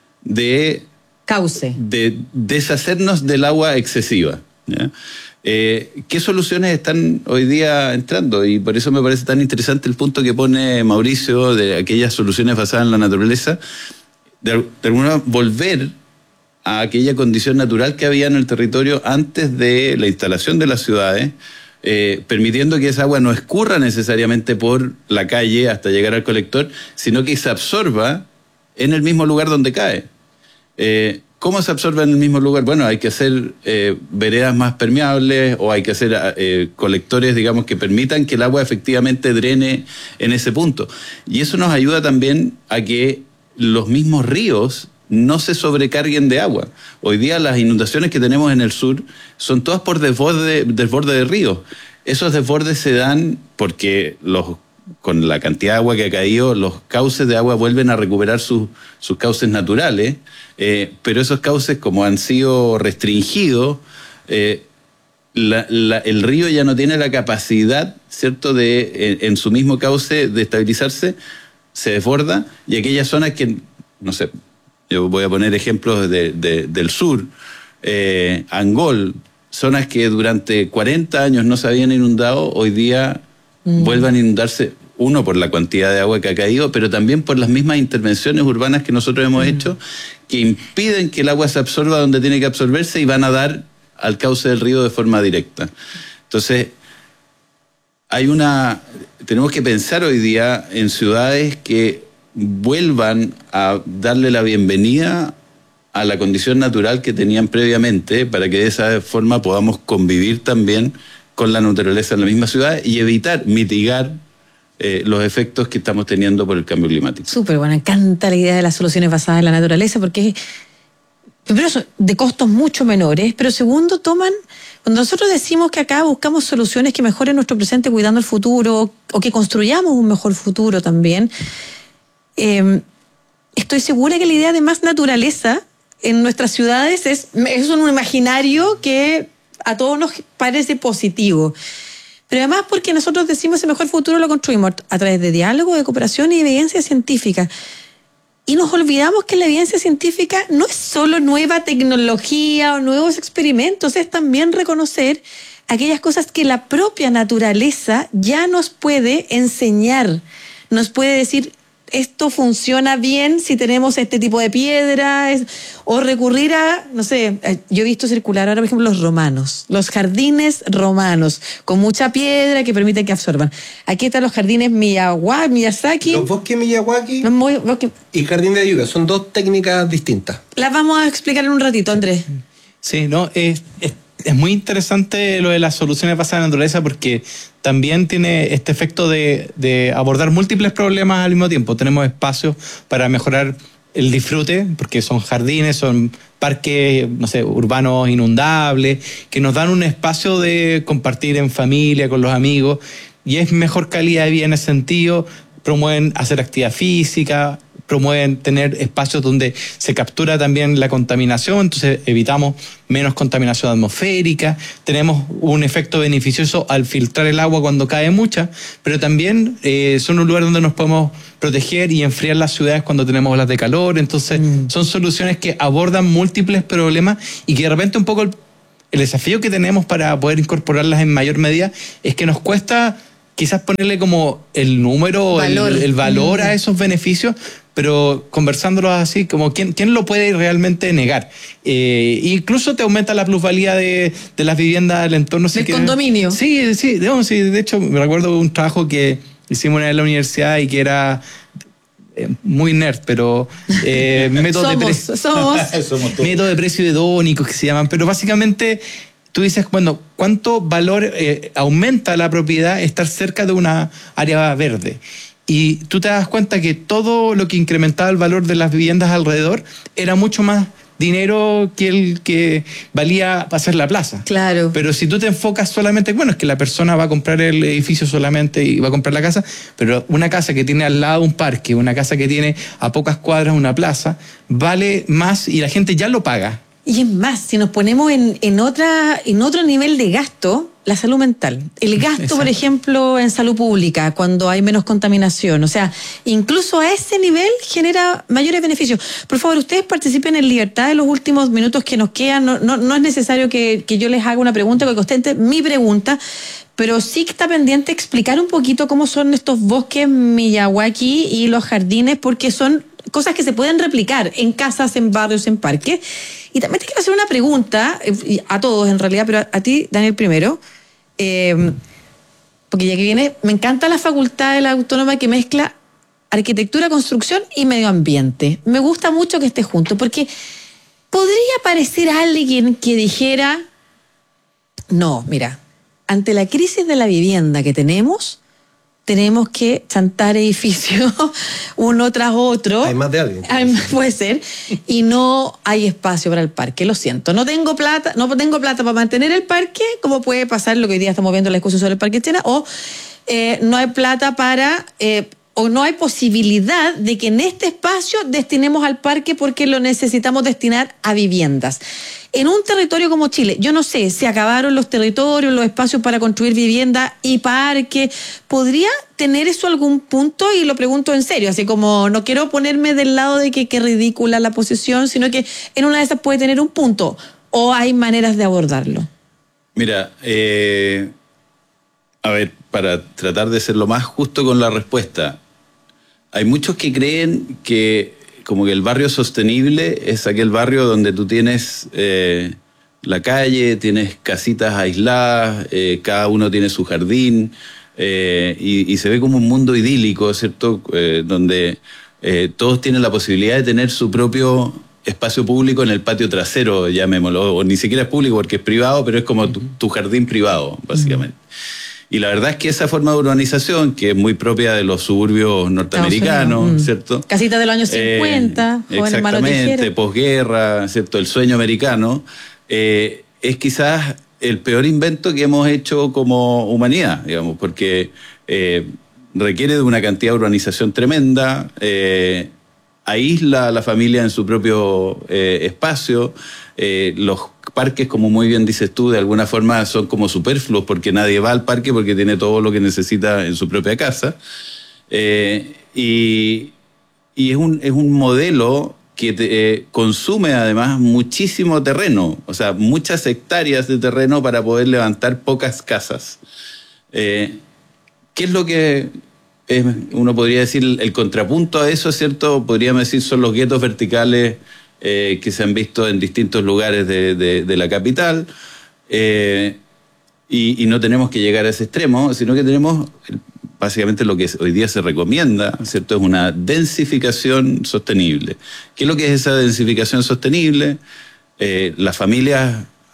de cauce, de deshacernos del agua excesiva. ¿Ya? Eh, ¿Qué soluciones están hoy día entrando? Y por eso me parece tan interesante el punto que pone Mauricio de aquellas soluciones basadas en la naturaleza, de, de alguna volver a aquella condición natural que había en el territorio antes de la instalación de las ciudades. Eh, permitiendo que esa agua no escurra necesariamente por la calle hasta llegar al colector, sino que se absorba en el mismo lugar donde cae. Eh, ¿Cómo se absorbe en el mismo lugar? Bueno, hay que hacer eh, veredas más permeables o hay que hacer eh, colectores, digamos, que permitan que el agua efectivamente drene en ese punto. Y eso nos ayuda también a que los mismos ríos no se sobrecarguen de agua. Hoy día las inundaciones que tenemos en el sur son todas por desborde, desborde de ríos. Esos desbordes se dan porque los, con la cantidad de agua que ha caído, los cauces de agua vuelven a recuperar sus, sus cauces naturales, eh, pero esos cauces, como han sido restringidos, eh, la, la, el río ya no tiene la capacidad, ¿cierto?, de en, en su mismo cauce de estabilizarse, se desborda, y aquellas zonas que, no sé, yo voy a poner ejemplos de, de, del sur, eh, Angol, zonas que durante cuarenta años no se habían inundado, hoy día mm. vuelvan a inundarse, uno por la cantidad de agua que ha caído, pero también por las mismas intervenciones urbanas que nosotros hemos mm. hecho, que impiden que el agua se absorba donde tiene que absorberse y van a dar al cauce del río de forma directa. Entonces, hay una, tenemos que pensar hoy día en ciudades que vuelvan a darle la bienvenida a la condición natural que tenían previamente, para que de esa forma podamos convivir también con la naturaleza en la misma ciudad y evitar, mitigar eh, los efectos que estamos teniendo por el cambio climático. Súper, bueno, me encanta la idea de las soluciones basadas en la naturaleza, porque primero son de costos mucho menores, pero segundo toman, cuando nosotros decimos que acá buscamos soluciones que mejoren nuestro presente cuidando el futuro, o que construyamos un mejor futuro también, Eh, estoy segura que la idea de más naturaleza en nuestras ciudades es, es un imaginario que a todos nos parece positivo. Pero además porque nosotros decimos el mejor futuro lo construimos a través de diálogo, de cooperación y evidencia científica. Y nos olvidamos que la evidencia científica no es solo nueva tecnología o nuevos experimentos, es también reconocer aquellas cosas que la propia naturaleza ya nos puede enseñar, nos puede decir: esto funciona bien si tenemos este tipo de piedra, es, o recurrir a, no sé, yo he visto circular ahora, por ejemplo, los romanos, los jardines romanos, con mucha piedra que permiten que absorban. Aquí están los jardines Miyawaki, Miyazaki. Los bosques Miyawaki los bosques, y jardín de lluvia, son dos técnicas distintas. Las vamos a explicar en un ratito, Andrés. Sí, no, es, es es muy interesante lo de las soluciones basadas en la naturaleza porque también tiene este efecto de, de abordar múltiples problemas al mismo tiempo. Tenemos espacios para mejorar el disfrute, porque son jardines, son parques, no sé, urbanos inundables, que nos dan un espacio de compartir en familia, con los amigos, y es mejor calidad de vida en ese sentido. Promueven hacer actividad física, promueven tener espacios donde se captura también la contaminación, entonces evitamos menos contaminación atmosférica, tenemos un efecto beneficioso al filtrar el agua cuando cae mucha, pero también eh, son un lugar donde nos podemos proteger y enfriar las ciudades cuando tenemos olas de calor, entonces mm. son soluciones que abordan múltiples problemas y que de repente un poco el, el desafío que tenemos para poder incorporarlas en mayor medida es que nos cuesta quizás ponerle como el número, valor. El, el valor a esos beneficios, pero conversándolos así, como ¿quién, quién lo puede realmente negar? Eh, incluso te aumenta la plusvalía de, de las viviendas del entorno. ¿Del condominio? Sí, sí, digamos, sí, de hecho me recuerdo un trabajo que hicimos en la universidad y que era eh, muy nerd, pero eh, método, somos, de precio, somos. somos método de precio hedónicos que se llaman, pero básicamente tú dices, bueno, ¿cuánto valor eh, aumenta la propiedad estar cerca de una área verde? Y tú te das cuenta que todo lo que incrementaba el valor de las viviendas alrededor era mucho más dinero que el que valía hacer la plaza. Claro. Pero si tú te enfocas solamente, bueno, es que la persona va a comprar el edificio solamente y va a comprar la casa, pero una casa que tiene al lado un parque, una casa que tiene a pocas cuadras una plaza, vale más y la gente ya lo paga. Y es más, si nos ponemos en, en, otra, en otro nivel de gasto, la salud mental. El gasto, exacto, por ejemplo, en salud pública, cuando hay menos contaminación. O sea, incluso a ese nivel genera mayores beneficios. Por favor, ustedes participen en libertad en los últimos minutos que nos quedan. No, no, no es necesario que, que yo les haga una pregunta, que ostente mi pregunta, pero sí está pendiente explicar un poquito cómo son estos bosques Miyawaki y los jardines, porque son cosas que se pueden replicar en casas, en barrios, en parques. Y también te quiero hacer una pregunta, a todos en realidad, pero a, a ti, Daniel, primero, eh, porque ya que viene, me encanta la facultad de la Autónoma que mezcla arquitectura, construcción y medio ambiente. Me gusta mucho que esté junto, porque podría parecer alguien que dijera, no, mira, ante la crisis de la vivienda que tenemos, tenemos que chantar edificios uno tras otro. Hay más de alguien. Hay, puede ser. Y no hay espacio para el parque. Lo siento. No tengo plata, no tengo plata para mantener el parque, como puede pasar lo que hoy día estamos viendo en la discusión sobre el Parque Chena, o eh, no hay plata para, eh, o no hay posibilidad de que en este espacio destinemos al parque porque lo necesitamos destinar a viviendas. En un territorio como Chile, yo no sé, se acabaron los territorios, los espacios para construir vivienda y parque. ¿Podría tener eso algún punto? Y lo pregunto en serio, así como no quiero ponerme del lado de que qué ridícula la posición, sino que en una de esas puede tener un punto. ¿O hay maneras de abordarlo? Mira, eh, a ver, para tratar de ser lo más justo con la respuesta, hay muchos que creen que como que el barrio sostenible es aquel barrio donde tú tienes eh, la calle, tienes casitas aisladas, eh, cada uno tiene su jardín, eh, y, y se ve como un mundo idílico, ¿cierto? Eh, donde eh, todos tienen la posibilidad de tener su propio espacio público en el patio trasero, llamémoslo, o ni siquiera es público porque es privado, pero es como tu, tu jardín privado, básicamente. Uh-huh. Y la verdad es que esa forma de urbanización, que es muy propia de los suburbios norteamericanos, mm. ¿cierto? Casitas de los años cincuenta, eh, exactamente, posguerra, ¿cierto? El sueño americano, eh, es quizás el peor invento que hemos hecho como humanidad, digamos, porque eh, requiere de una cantidad de urbanización tremenda, eh, aísla a la familia en su propio eh, espacio, eh, los parques, como muy bien dices tú, de alguna forma son como superfluos porque nadie va al parque porque tiene todo lo que necesita en su propia casa. Eh, y y es, un, es un modelo que te, eh, consume además muchísimo terreno, o sea, muchas hectáreas de terreno para poder levantar pocas casas. Eh, ¿Qué es lo que es, uno podría decir, el contrapunto a eso, ¿cierto? Podríamos decir son los guetos verticales Eh, que se han visto en distintos lugares de, de, de la capital, eh, y, y no tenemos que llegar a ese extremo, sino que tenemos básicamente lo que hoy día se recomienda, ¿cierto? Es una densificación sostenible. ¿Qué es lo que es esa densificación sostenible? Eh, las familias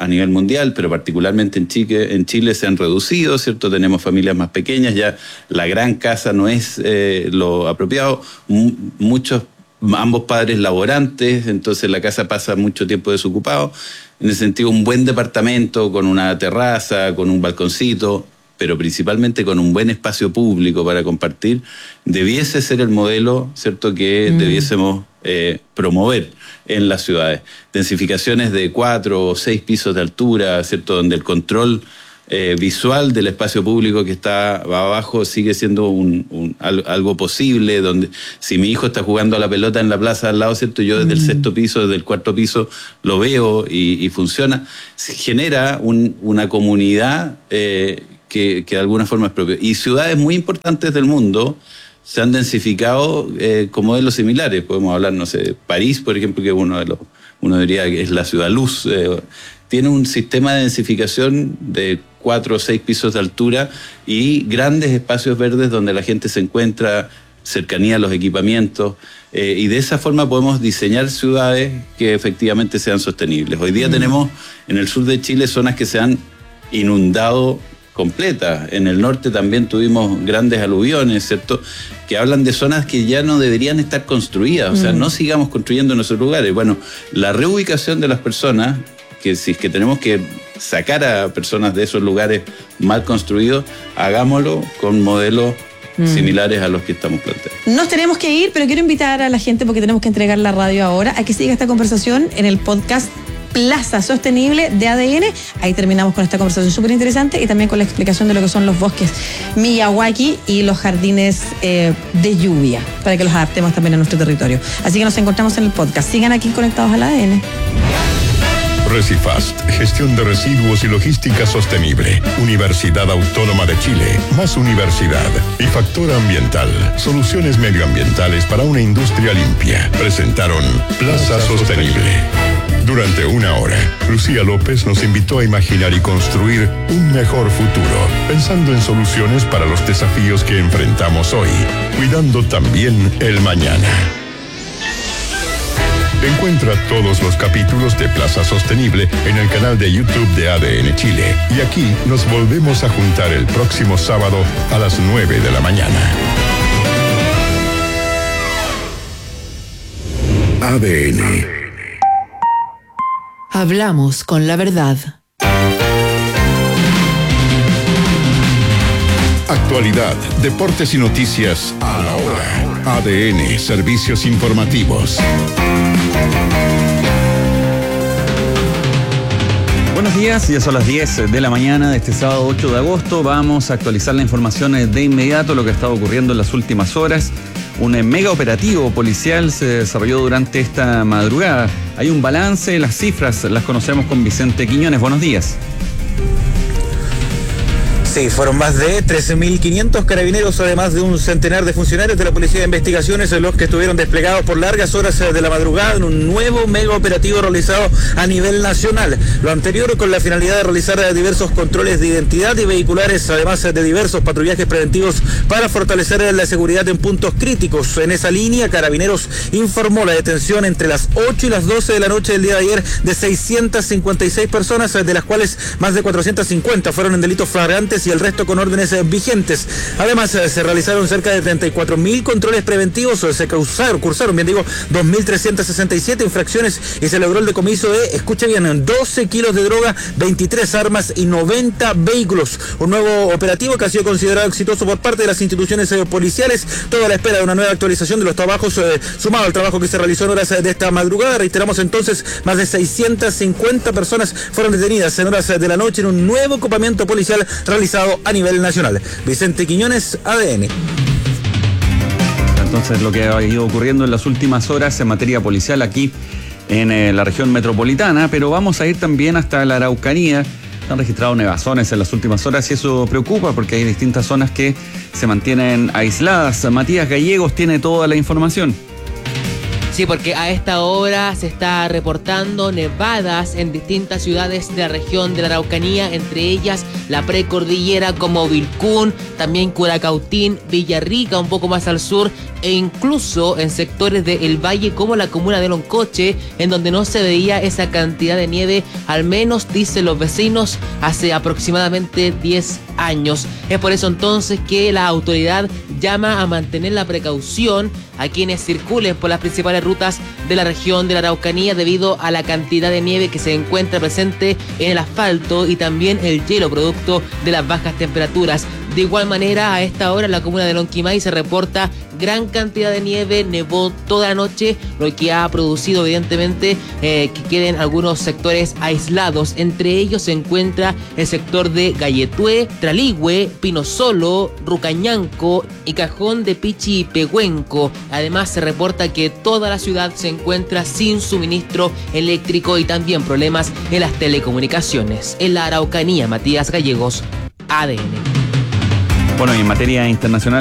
a nivel mundial, pero particularmente en Chile, en Chile se han reducido, ¿cierto? Tenemos familias más pequeñas, ya la gran casa no es eh, lo apropiado. M- muchos, ambos padres laborantes, entonces la casa pasa mucho tiempo desocupado. En ese sentido, un buen departamento con una terraza, con un balconcito, pero principalmente con un buen espacio público para compartir, debiese ser el modelo, ¿cierto?, que mm. debiésemos eh, promover en las ciudades. Densificaciones de cuatro o seis pisos de altura, ¿cierto?, donde el control eh, visual del espacio público que está abajo sigue siendo un, un, algo posible, donde si mi hijo está jugando a la pelota en la plaza al lado, ¿cierto?, yo desde mm. el sexto piso, desde el cuarto piso lo veo y, y funciona. Se genera un, una comunidad eh, Que, que de alguna forma es propio. Y ciudades muy importantes del mundo se han densificado eh, con modelos similares. Podemos hablar, no sé, París, por ejemplo, que es uno de los, uno diría que es la ciudad luz. Eh, tiene un sistema de densificación de cuatro o seis pisos de altura y grandes espacios verdes donde la gente se encuentra, cercanía a los equipamientos. Eh, y de esa forma podemos diseñar ciudades que efectivamente sean sostenibles. Hoy día mm. tenemos en el sur de Chile zonas que se han inundado completa. En el norte también tuvimos grandes aluviones, ¿cierto?, que hablan de zonas que ya no deberían estar construidas, o sea, mm. no sigamos construyendo en esos lugares. Bueno, la reubicación de las personas, que si es que tenemos que sacar a personas de esos lugares mal construidos, hagámoslo con modelos mm. similares a los que estamos planteando. Nos tenemos que ir, pero quiero invitar a la gente, porque tenemos que entregar la radio ahora, a que siga esta conversación en el podcast Plaza Sostenible de A D N. Ahí terminamos con esta conversación súper interesante y también con la explicación de lo que son los bosques Miyawaki y los jardines eh, de lluvia, para que los adaptemos también a nuestro territorio. Así que nos encontramos en el podcast. Sigan aquí conectados al A D N. Recifast, gestión de residuos y logística sostenible. Universidad Autónoma de Chile, más universidad. Y Factor Ambiental, soluciones medioambientales para una industria limpia. Presentaron Plaza Sostenible. Durante una hora, Lucía López nos invitó a imaginar y construir un mejor futuro, pensando en soluciones para los desafíos que enfrentamos hoy, cuidando también el mañana. Encuentra todos los capítulos de Plaza Sostenible en el canal de YouTube de A D N Chile. Y aquí nos volvemos a juntar el próximo sábado a las nueve de la mañana. A D N. Hablamos con la verdad. Actualidad, deportes y noticias a la hora. A D N, servicios informativos. Buenos días, ya son las diez de la mañana de este sábado ocho de agosto. Vamos a actualizar la información de inmediato, lo que ha estado ocurriendo en las últimas horas. Un mega operativo policial se desarrolló durante esta madrugada. Hay un balance, las cifras las conocemos con Vicente Quiñones. Buenos días. Sí, fueron más de trece mil quinientos carabineros, además de un centenar de funcionarios de la Policía de Investigaciones, los que estuvieron desplegados por largas horas de la madrugada en un nuevo mega operativo realizado a nivel nacional. Lo anterior con la finalidad de realizar diversos controles de identidad y vehiculares, además de diversos patrullajes preventivos para fortalecer la seguridad en puntos críticos. En esa línea, Carabineros informó la detención entre las ocho y las doce de la noche del día de ayer de seiscientas cincuenta y seis personas, de las cuales más de cuatrocientas cincuenta fueron en delitos flagrantes y el resto con órdenes vigentes. Además, se realizaron cerca de treinta y cuatro mil controles preventivos, se cursaron, cursaron, bien digo, dos mil trescientas sesenta y siete infracciones y se logró el decomiso de, escuche bien, doce kilos de droga, veintitrés armas y noventa vehículos. Un nuevo operativo que ha sido considerado exitoso por parte de las instituciones policiales, toda la espera de una nueva actualización de los trabajos, eh, sumado al trabajo que se realizó en horas de esta madrugada. Reiteramos entonces, más de seiscientas cincuenta personas fueron detenidas en horas de la noche en un nuevo ocupamiento policial realizado a nivel nacional. Vicente Quiñones, A D N. Entonces, lo que ha ido ocurriendo en las últimas horas en materia policial aquí en eh, la región metropolitana, pero vamos a ir también hasta la Araucanía. Se han registrado nevazones en las últimas horas y eso preocupa porque hay distintas zonas que se mantienen aisladas. Matías Gallegos tiene toda la información. Sí, porque a esta hora se está reportando nevadas en distintas ciudades de la región de la Araucanía, entre ellas la precordillera como Vilcún, también Curacautín, Villarrica, un poco más al sur, e incluso en sectores del valle como la comuna de Loncoche, en donde no se veía esa cantidad de nieve, al menos dicen los vecinos, hace aproximadamente diez años. Es por eso entonces que la autoridad llama a mantener la precaución a quienes circulen por las principales rutas de la región de la Araucanía debido a la cantidad de nieve que se encuentra presente en el asfalto y también el hielo producto de las bajas temperaturas. De igual manera, a esta hora en la comuna de Lonquimay se reporta gran cantidad de nieve, nevó toda la noche, lo que ha producido evidentemente eh, que queden algunos sectores aislados. Entre ellos se encuentra el sector de Galletué, Traligüe, Pino Solo, Rucañanco y Cajón de Pichi y Pehuenco. Además se reporta que toda la ciudad se encuentra sin suministro eléctrico y también problemas en las telecomunicaciones. En la Araucanía, Matías Gallegos, A D N. Bueno, y en materia internacional,